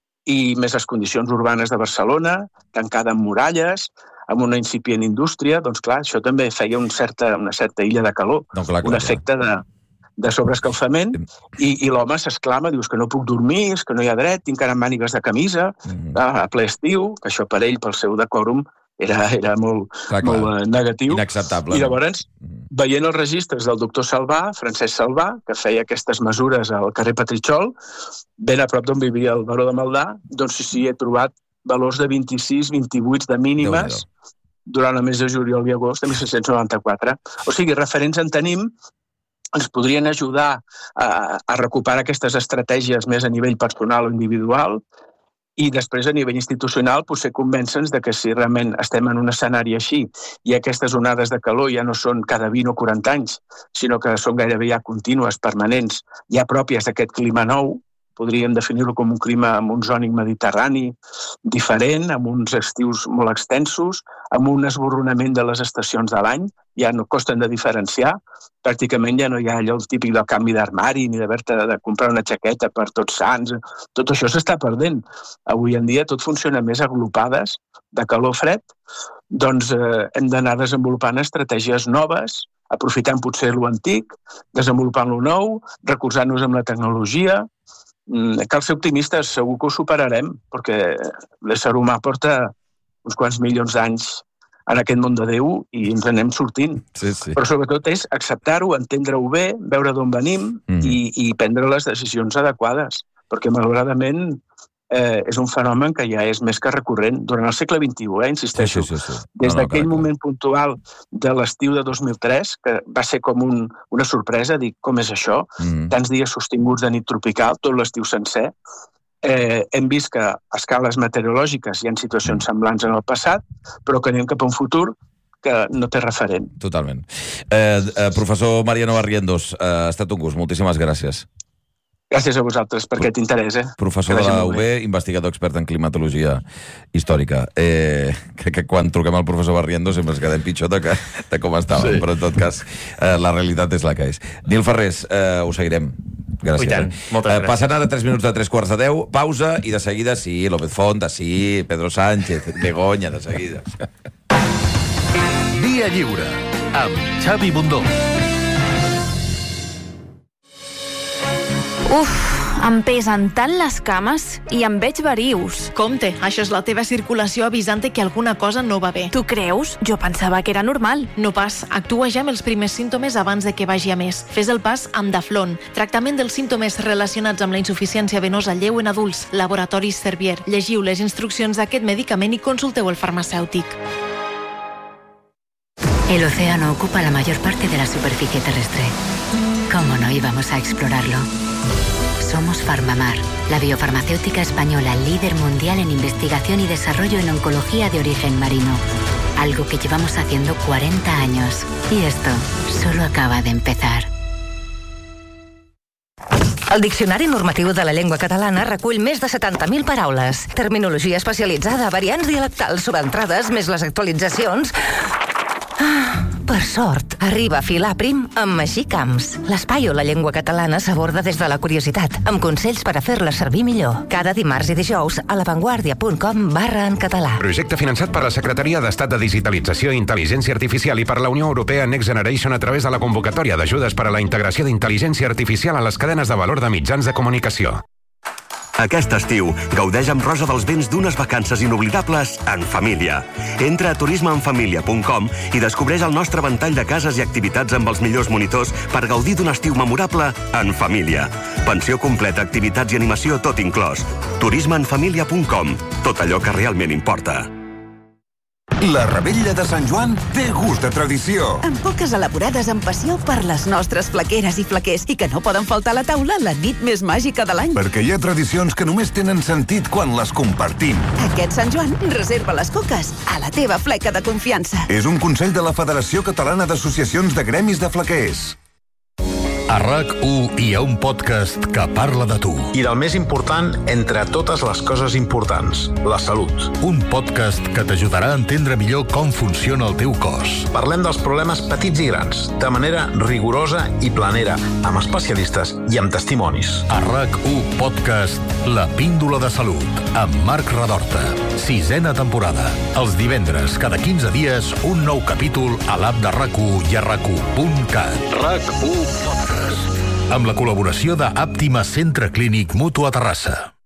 i més les condicions urbanes de Barcelona, tancada amb muralles, amb una incipient indústria, doncs clar, això també feia un certa, una certa illa de calor, no, clar, clar, un efecte de, de sobreescalfament, i, i l'home s'exclama, dius que no puc dormir, és que no hi ha dret, tinc encara mànigues de camisa, mm-hmm. a ple estiu, que això per ell, pel seu decòrum, era, era molt, clar, clar. molt negatiu. Inacceptable. I llavors, no? Veient els registres del doctor Salvà, Francesc Salvà, que feia aquestes mesures al carrer Petritxol, ben a prop d'on vivia el Baró de Maldà, doncs sí, sí, he trobat valors de vint-i-sis vint-i-vuit de mínimes durant el mes de juliol i agost de disset noranta-quatre. O sigui, referents en tenim, ens podrien ajudar a, a recuperar aquestes estratègies més a nivell personal o individual, i després a nivell institucional potser convèncer-nos de que si realment estem en un escenari així i aquestes onades de calor ja no són cada vint o quaranta anys, sinó que són gairebé ja contínues, permanents, ja pròpies d'aquest clima nou, podríem definir-lo com un clima amb un zònic mediterrani diferent, amb uns estius molt extensos, amb un esborronament de les estacions de l'any, ja no costen de diferenciar, pràcticament ja no hi ha allò típic del canvi d'armari ni d'haver-te de comprar una jaqueta per tots sants, tot això s'està perdent. Avui en dia tot funciona més agrupades, de calor-fred, doncs eh, hem d'anar desenvolupant estratègies noves, aprofitant potser lo antic, desenvolupant lo nou, recolzant-nos amb la tecnologia. Cal ser optimistes, segur que ho superarem, perquè l'ésser humà porta uns quants milions d'anys en aquest món de Déu i ens anem sortint. Sí, sí. Però sobretot és acceptar-ho, entendre-ho bé, veure d'on venim mm. i, i prendre les decisions adequades, perquè malauradament eh, és un fenomen que ja és més que recurrent durant el segle vint-i-u, eh, insisteixo. Sí, sí, sí, sí. Des no, no, d'aquell clar, moment clar. puntual de l'estiu de dos mil tres, que va ser com un, una sorpresa, dic, com és això? Mm. Tants dies sostinguts de nit tropical, tot l'estiu sencer. Eh, hem vist que a escales meteorològiques hi ha situacions semblants en el passat, però que anem cap a un futur que no té referent. Totalment. Eh, eh, professor Mariano Barrientos, eh, ha estat un gust. Moltíssimes gràcies. Gràcies a vosaltres per aquest interès. Eh? Professor de la U B, investigador expert en climatologia històrica. Eh, crec que quan truquem al professor Barriendo sempre ens quedem pitjor de, que, de com estàvem, sí. Però en tot cas eh, la realitat és la que és. Nil Ferrés, eh, ho seguirem. Gràcies. Tant, moltes gràcies. Eh, passen ara tres minuts de tres quarts de deu, pausa, i de seguida sí, López Fonta, sí, Pedro Sánchez, Begoña, de seguida. Via Lliure, amb Xavi Bundó. Uf, em pesen tant les cames i em veig verius. Compte, això és la teva circulació avisant que alguna cosa no va bé. Tu creus? Jo pensava que era normal. No pas. Actua ja amb els primers símptomes abans de que vagi a més. Fes el pas amb Daflon. Tractament dels símptomes relacionats amb la insuficiència venosa lleu en adults. Laboratoris Servier. Llegiu les instruccions d'aquest medicament i consulteu el farmacèutic. El océano ocupa la mayor parte de la superficie terrestre. ¿Cómo no íbamos a explorarlo? Somos Farmamar, la biofarmacéutica española líder mundial en investigación y desarrollo en oncología de origen marino. Algo que llevamos haciendo cuarenta años. Y esto solo acaba de empezar. El Diccionari Normatiu de la Llengua Catalana recull més de setanta mil paraules. Terminologia especialitzada, variants dialectals, sobreentrades, més les actualitzacions... Ah, per sort, arriba a filar prim amb Així Camps. L'espai on la llengua catalana s'aborda des de la curiositat, amb consells per a fer-la servir millor. Cada dimarts i dijous a lavanguardia punt com barra en català. Projecte finançat per la Secretaria d'Estat de Digitalització i Intel·ligència Artificial i per la Unió Europea Next Generation a través de la convocatòria d'ajudes per a la integració d'intel·ligència artificial a les cadenes de valor de mitjans de comunicació. Aquest estiu, gaudeix amb Rosa dels Vents d'unes vacances inoblidables en família. Entra a turisme en família punt com i descobreix el nostre ventall de cases i activitats amb els millors monitors per gaudir d'un estiu memorable en família. Pensió completa, activitats i animació, tot inclòs. turisme en família punt com. Tot allò que realment importa. La Revetlla de Sant Joan té gust de tradició. Amb poques elaborades amb passió per les nostres flaqueres i flaquers i que no poden faltar a la taula la nit més màgica de l'any. Perquè hi ha tradicions que només tenen sentit quan les compartim. Aquest Sant Joan reserva les coques a la teva fleca de confiança. És un consell de la Federació Catalana d'Associacions de Gremis de Flaquers. A RAC u hi ha un podcast que parla de tu. I del més important entre totes les coses importants, la salut. Un podcast que t'ajudarà a entendre millor com funciona el teu cos. Parlem dels problemes petits i grans, de manera rigorosa i planera, amb especialistes i amb testimonis. A RAC u Podcast, La Píndola de Salut, amb Marc Redorta. Sisena temporada. Els divendres, cada quinze dies, un nou capítol a l'app de RAC u i a rac u punt cat. RAC u Podcast. Amb la col·laboració de Àptima Centre Clínic Mutu a Terrassa.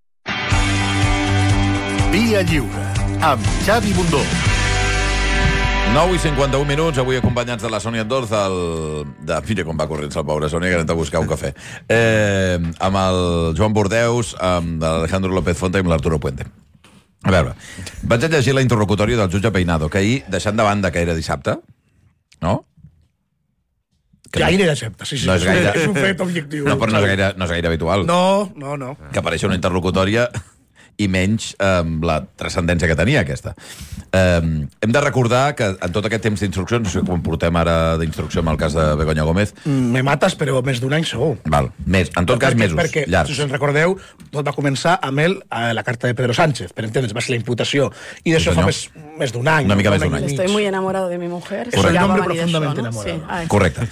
Via Lliure, amb Xavi Bundó. nou i cinquanta-un minuts, avui acompanyats de la Sònia Andorz, el... de... mira com va corrents el pobre Sònia, que anem a buscar un cafè. Eh, amb el Joan Bordeus, amb l'Alejandro López Fonta i amb l'Arturo Puente. A veure, vaig a llegir la interlocutòria del jutge Peinado, que ahir, deixant de banda que era dissabte, no? Que gaire dissabte, sí, sí. No és, gaire... és un fet objectiu. No, però no és gaire, no és gaire habitual. No, no, no. Que apareixi una interlocutòria i menys eh, la transcendència que tenia aquesta. Eh, hem de recordar que en tot aquest temps d'instruccions, no sé com portem ara d'instrucció amb el cas de Begoña Gómez... Me mates, però més d'un any segur. Val, més, en tot cas perquè, mesos, perquè, llargs. Si us en recordeu, tot va començar amb el, a la carta de Pedro Sánchez, per entendre's, va ser la imputació, i d'això Sí, fa senyor. més, més d'un any. Una mica més un d'un any. any. Estoy muy enamorado de mi mujer. Correcte. Ja Un va hombre venir d'això, profundamente no? enamorado. Sí. Ah, Correcte.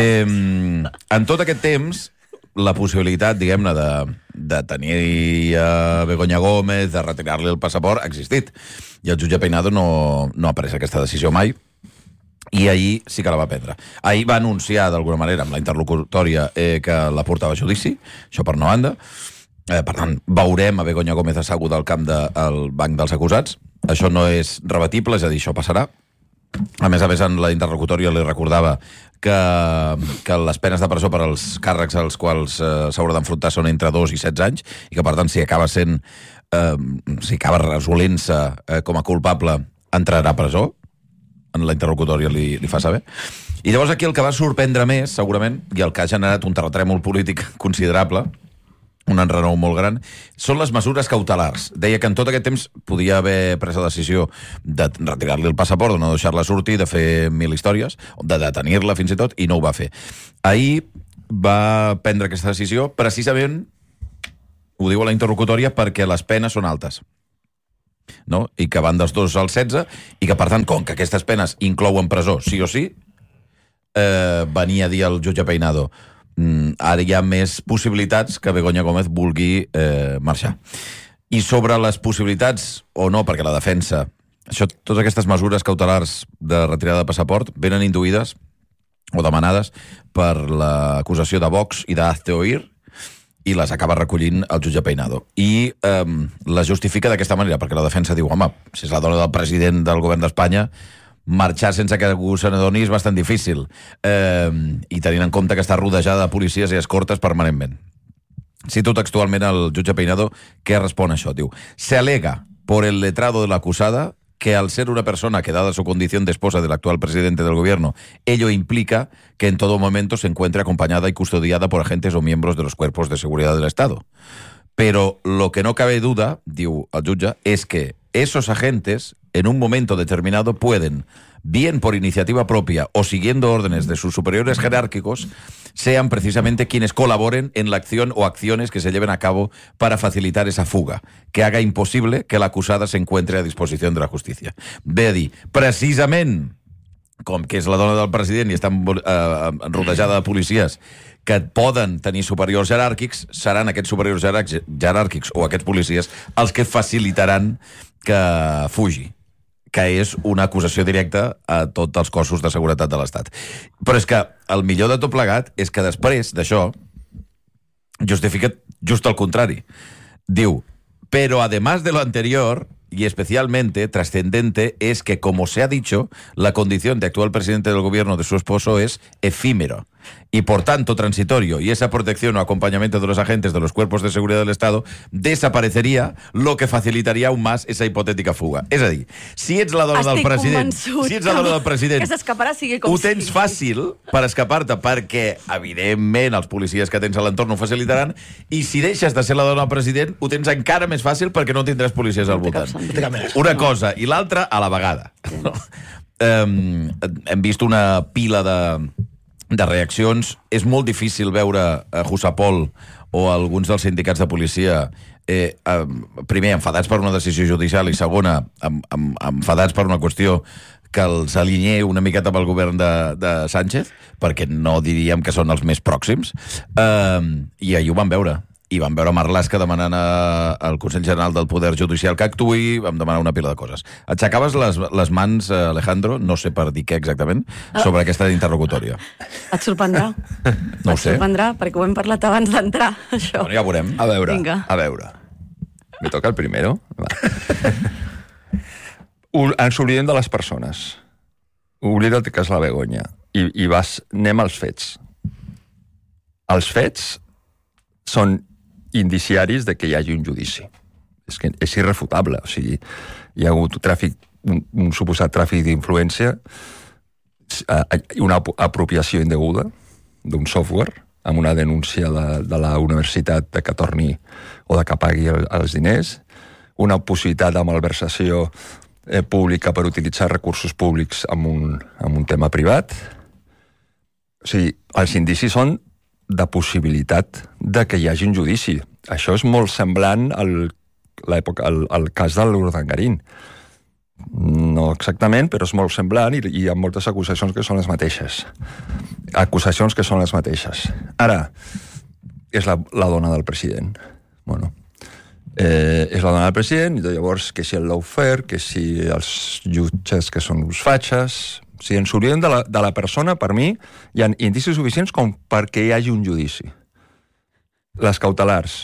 Eh, en tot aquest temps, la possibilitat, diguem-ne, de, de tenir a Begoña Gómez, de retirar-li el passaport, ha existit. I el jutge Peinado no, no ha pres aquesta decisió mai, i ahir sí que la va prendre. Ahir va anunciar, d'alguna manera, amb la interlocutòria, eh, que la portava a judici, això per una banda. Eh, per tant, veurem a Begoña Gómez asseguda al camp del banc dels acusats. Això no és rebatible, és a dir, això passarà. A més a més, en la interlocutòria li recordava que, que les penes de presó per als càrrecs als quals eh, s'haurà d'enfrontar són entre dos i setze anys, i que, per tant, si acaba sent eh, si acaba resolent-se eh, com a culpable, entrarà a presó. En la interlocutòria li, li fa saber. I llavors aquí el que va sorprendre més, segurament, i el que ha generat un terratrèmol polític considerable, un enrenou molt gran, són les mesures cautelars. Deia que en tot aquest temps podia haver pres la decisió de retirar-li el passaport, de no deixar-la sortir, de fer mil històries, de detenir-la fins i tot, i no ho va fer. Ahir va prendre aquesta decisió precisament, ho diu a la interlocutòria, perquè les penes són altes. No? I que van dels dos als setze, i que, per tant, com que aquestes penes inclouen presó, sí o sí, eh, venia a dir el jutge Peinado, mm, ara hi ha més possibilitats que Begoña Gómez vulgui eh, marxar. I sobre les possibilitats, o no, perquè la defensa, això, totes aquestes mesures cautelars de retirada de passaport venen induïdes o demanades per l'acusació de Vox i d'Hazte Oír, i les acaba recollint el jutge Peinado. I eh, les justifica d'aquesta manera, perquè la defensa diu, home, si és la dona del president del govern d'Espanya, marxar sense que algú se n'adoni és bastant difícil. Eh, I tenint en compte que està rodejada de policies i escortes permanentment. Cito textualment el jutge Peinado, que respon a això. Diu, se alega por el letrado de la acusada que al ser una persona que, dada su condición de esposa del actual presidente del gobierno, ello implica que en todo momento se encuentre acompañada y custodiada por agentes o miembros de los cuerpos de seguridad del Estado. Pero lo que no cabe duda, diu el jutge, es que esos agentes, en un momento determinado, pueden, bien por iniciativa propia o siguiendo órdenes de sus superiores jerárquicos, sean precisamente quienes colaboren en la acción o acciones que se lleven a cabo para facilitar esa fuga, que haga imposible que la acusada se encuentre a disposición de la justicia. Ve a dir, precisament, com que és la dona del president i està eh, rodejada de policies que poden tenir superiors jeràrquics, seran aquests superiors jeràrquics o aquests policies els que facilitaran que fugi, que és una acusació directa a tots els cossos de seguretat de l'Estat. Però és que el millor de tot plegat és que després d'això justifica just el contrari. Diu, pero además de lo anterior, y especialmente trascendente, es que, como se ha dicho, la condición de actual presidente del gobierno de su esposo es efímero y, por tanto, transitorio, y esa protección o acompañamiento de los agentes de los cuerpos de seguridad del Estado desaparecería, lo que facilitaría aún más esa hipotética fuga. És a dir, si ets la dona Estic del president, convençut si ets la dona del president, que s'escaparà sigui com ho tens sigui. fàcil per escapar-te, perquè, evidentment, els policies que tens a l'entorn ho facilitaran, i si deixes de ser la dona del president, ho tens encara més fàcil perquè no tindràs policies al voltant. Una cosa i l'altra a la vegada. No. Um, hem vist una pila de, de reaccions. És molt difícil veure a Jusapol o a alguns dels sindicats de policia eh, eh, primer enfadats per una decisió judicial i segona em, em, enfadats per una qüestió que els alineé una miqueta amb el govern de, de Sánchez, perquè no diríem que són els més pròxims, eh, i ahir ho vam veure. I vam veure Marlaska demanant a, al Consell General del Poder Judicial que actuï, vam demanar una pila de coses. Aixecaves les, les mans, Alejandro, no sé per dir què exactament, sobre aquesta interlocutòria. Et sorprendrà. No ho Et sé. sorprendrà, perquè ho hem parlat abans d'entrar, això. Bueno, ja veurem. A veure, Vinga. a veure. Me toca el primero? Va. Ens oblidem de les persones. Oblida't que és la Begoña. I, i vas, anem als fets. Els fets són indiciaris de que hi hagi un judici. És que és irrefutable. O sigui, hi ha hagut tràfic, un, un suposat tràfic d'influència, una apropiació indeguda d'un software amb una denúncia de, de la universitat de que torni o de que pagui el, els diners, una possibilitat de malversació eh, pública per utilitzar recursos públics en un, en un tema privat. O sigui, els indicis són de possibilitat de que hi hagi un judici. Això és molt semblant al, l'època, al, al cas de l'Urdangarín. No exactament, però és molt semblant i, i hi ha moltes acusacions que són les mateixes. Acusacions que són les mateixes. Ara, és la, la dona del president. Bueno, eh, és la dona del president, i llavors que si el lawfare, que si els jutges que són uns fatxes... Si ens oblidem de la, de la persona, per mi, hi ha indicis suficients com perquè hi hagi un judici. Les cautelars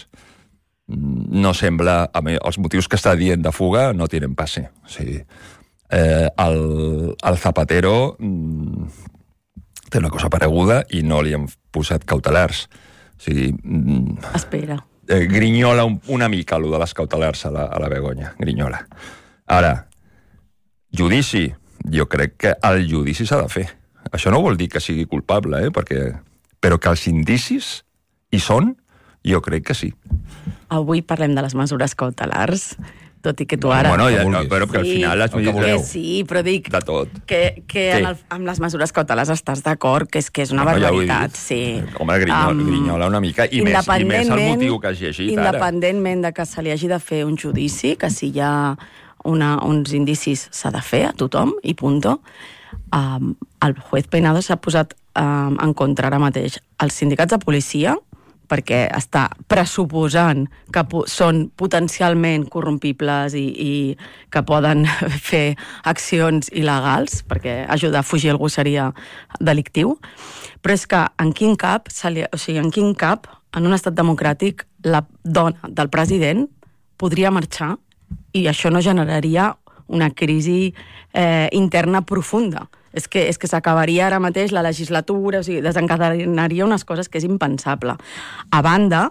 no sembla... A mi, els motius que està dient de fuga no tenen passe. O sigui, eh, el, el Zapatero mm, té una cosa pareguda i no li han posat cautelars. O sigui... Mm, Espera. Eh, grinyola un, una mica, allò de les cautelars a la, a la Begoña. Grinyola. Ara, judici... Jo crec que el judici s'ha de fer. Això no vol dir que sigui culpable, eh? Perquè... però que els indicis hi són, jo crec que sí. Avui parlem de les mesures cautelars, tot i que tu ara... Bueno, ja, no, però que al final... Sí, que sí, però dic... De tot. Que, que en el, amb les mesures cautelars estàs d'acord, que és que és una bueno, barbaritat, ja sí. Home, grinyola, um, grinyola una mica, i més, i més el motiu que has llegit ara. Independentment de que se li hagi de fer un judici, que si hi ha... Una, uns indicis s'ha de fer a tothom, i punto. Um, el juez Peinado s'ha posat um, en contra ara mateix els sindicats de policia, perquè està pressuposant que po- són potencialment corrompibles i, i que poden fer accions il·legals, perquè ajudar a fugir algú seria delictiu. Però és que en quin cap, se li, o sigui, en quin cap, en un estat democràtic, la dona del president podria marxar i això no generaria una crisi eh, interna profunda. És que, és que s'acabaria ara mateix la legislatura, o sigui, desencadenaria unes coses que és impensable. A banda,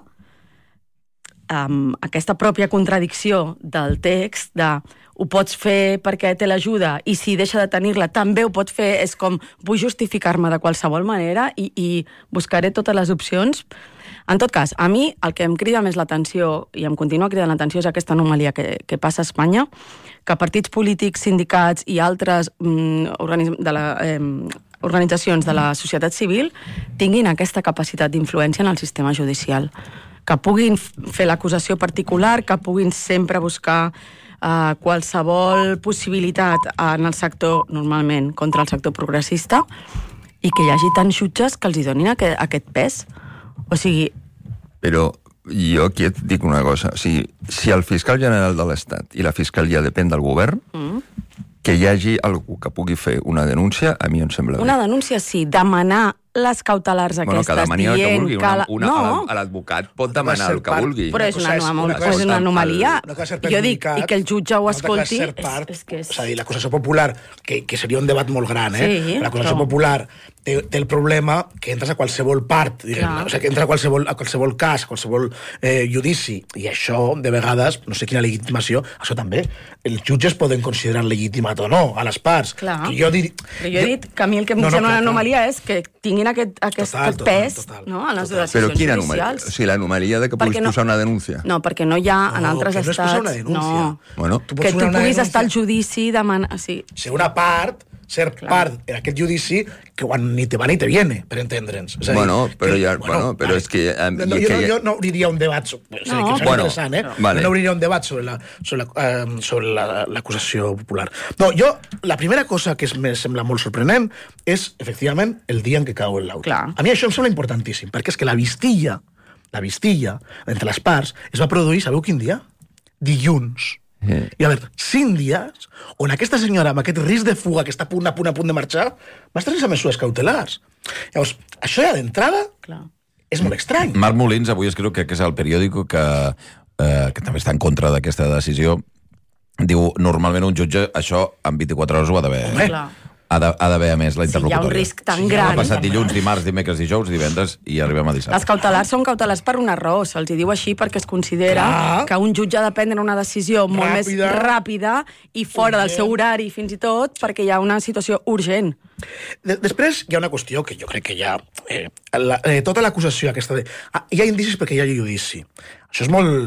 um, aquesta pròpia contradicció del text de ho pots fer perquè té l'ajuda i si deixa de tenir-la també ho pot fer, és com vull justificar-me de qualsevol manera i, i buscaré totes les opcions. En tot cas, a mi el que em crida més l'atenció, i em continua cridant l'atenció, és aquesta anomalia que, que passa a Espanya, que partits polítics, sindicats i altres mm, organism, de la, eh, organitzacions de la societat civil tinguin aquesta capacitat d'influència en el sistema judicial. Que puguin fer l'acusació particular, que puguin sempre buscar eh, qualsevol possibilitat en el sector, normalment, contra el sector progressista, i que hi hagi tants jutges que els hi donin aquest, aquest pes. O sigui... Però jo aquí et dic una cosa. O sigui, si el fiscal general de l'Estat i la fiscalia depèn del govern, mm. que hi hagi algú que pugui fer una denúncia, a mi em sembla bé. Una denúncia, sí. Demanar les cautelars bueno, aquestes, que demani el que vulgui. Una, una, no. L'advocat pot demanar el que part, vulgui. Però és una, una, una, és una anomalia. Jo dic, i que el jutge ho escolti... Part, és, és que és... És a dir, l'acusació popular, que, que seria un debat molt gran, eh? Sí, l'acusació però... popular té, té el problema que entres a qualsevol part, diguem, o sigui, que entra a qualsevol, a qualsevol cas, a qualsevol eh, judici, i això, de vegades, no sé quina legitimació, això també, els jutges poden considerar legitimat o no a les parts. Clar. Que jo dir... Però jo he dit que a mi el que em no, sembla no, una anomalia és que tinguin aquest, aquest total, pes total, no, en les decisions Però quina judicials. anomalia? O sigui, l'anomalia de que puguis no, posar una denúncia. No, perquè no hi ha en no, altres que no estats... Una denúncia. No, bueno, tu que tu puguis estar al judici demanant... Sí. Ser una part, ser Clar. part en aquest judici que quan ni te va ni te viene, per entendre'ns. És a dir, bueno, però, que, ja, bueno, bueno, però és que... Um, no, no, jo, no, jo no obriria un debat... Sobre, no. Que és bueno, interessant, eh? No. Vale. No obriria un debat sobre la, sobre la, um, sobre la, l'acusació popular. No, jo, la primera cosa que es, me sembla molt sorprenent és, efectivament, el dia en què cau el laude. A mi això em sembla importantíssim, perquè és que la vistilla, la vistilla entre les parts es va produir, sabeu quin dia? Dilluns. Sí. I a veure, cinc dies on aquesta senyora, amb aquest risc de fuga que està a punt, a punt, a punt de marxar, va estar sense mesures cautelars. Llavors, això ja d'entrada Clar. és molt estrany. Marc Molins avui escriu que, que és el periòdico que, eh, que també està en contra d'aquesta decisió. Diu, normalment un jutge això en vint-i-quatre hores ho ha d'haver... Ha d'haver, a més, la interlocutòria. Si hi ha un risc tan sí, gran... Ha passat dilluns, dimarts, dimecres, dijous, divendres i arribem a dissabte. Les cautelars són cautelars per una raó. Se'ls diu així perquè es considera Clar. que un jutge ha de prendre una decisió molt ràpida. més ràpida i fora urgent. del seu horari, fins i tot, perquè hi ha una situació urgent. De Després hi ha una qüestió que jo crec que hi ha... Eh, la, eh, tota l'acusació aquesta de... Ah, hi ha indicis perquè hi ha judici. Això és molt...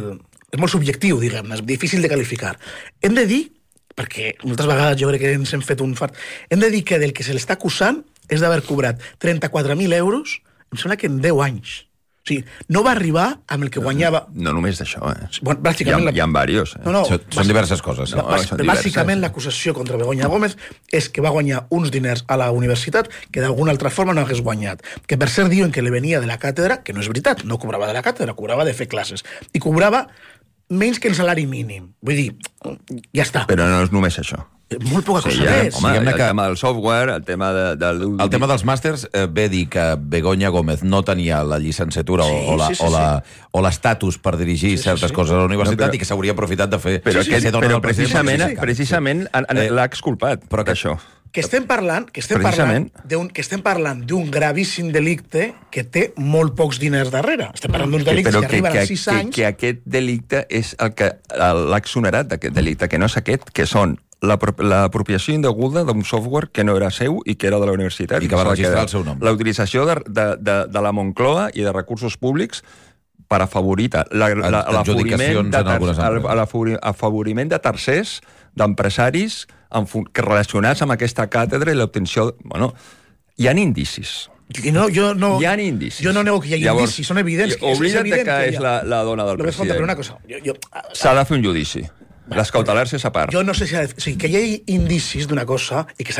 és molt subjectiu, diguem-ne, és difícil de qualificar. Hem de dir, perquè moltes vegades jo crec que ens hem fet un fart, hem de dir que del que se l'està acusant és d'haver cobrat trenta-quatre mil euros, em sembla que en deu anys. O sigui, no va arribar amb el que guanyava... No només d'això, eh? Bueno, bàsicament... Hi ha, hi ha diversos, eh? No, no, són, són diverses coses. No, bàs, no, bàsicament l'acusació contra Begoña Gómez és que va guanyar uns diners a la universitat que d'alguna altra forma no hagués guanyat. Que per cert diuen que li venia de la càtedra, que no és veritat, no cobrava de la càtedra, cobrava de fer classes. I cobrava menys que el salari mínim. Vull dir, ja està. Però no és només això. Molt poca cosa sí, ja, més. Home, el que... tema del software, el tema de... de... El tema dels màsters eh, ve dir que Begoña Gómez no tenia la llicenciatura sí, o, o, la, sí, sí, o, la, sí. o l'estatus per dirigir sí, certes sí, sí. coses a la universitat no, però... i que s'hauria aprofitat de fer... Però, sí, aquest, sí, però precisament, sí, sí. precisament sí. eh, l'ha exculpat però que això. Que estem parlant, que estem parlant d'un que estem parlant d'un gravíssim delicte que té molt pocs diners darrere. Estem parlant d'uns delictes que, que, que arriben que, a sis que, anys... Que aquest delicte és el que l'ha exonerat d'aquest delicte, que no és aquest, que són l'apropiació indeguda d'un software que no era seu i que era de la universitat. I que va registrar el seu nom. La utilització de, de, de, de la Moncloa i de recursos públics per afavorir l'afavoriment de, afavoriment de tercers, d'empresaris relacionats amb aquesta càtedra i l'obtenció... Bueno, hi ha indicis. No, jo no, hi ha indicis. Jo no nego que hi ha Llavors, indicis, són evidents. Oblida't és evident que, que és ha... la, la dona del no president. Una cosa, jo, jo... S'ha de fer un judici. Les cautelars és a part. Jo no sé si... Ha de... O sigui, que hi ha indicis d'una cosa i que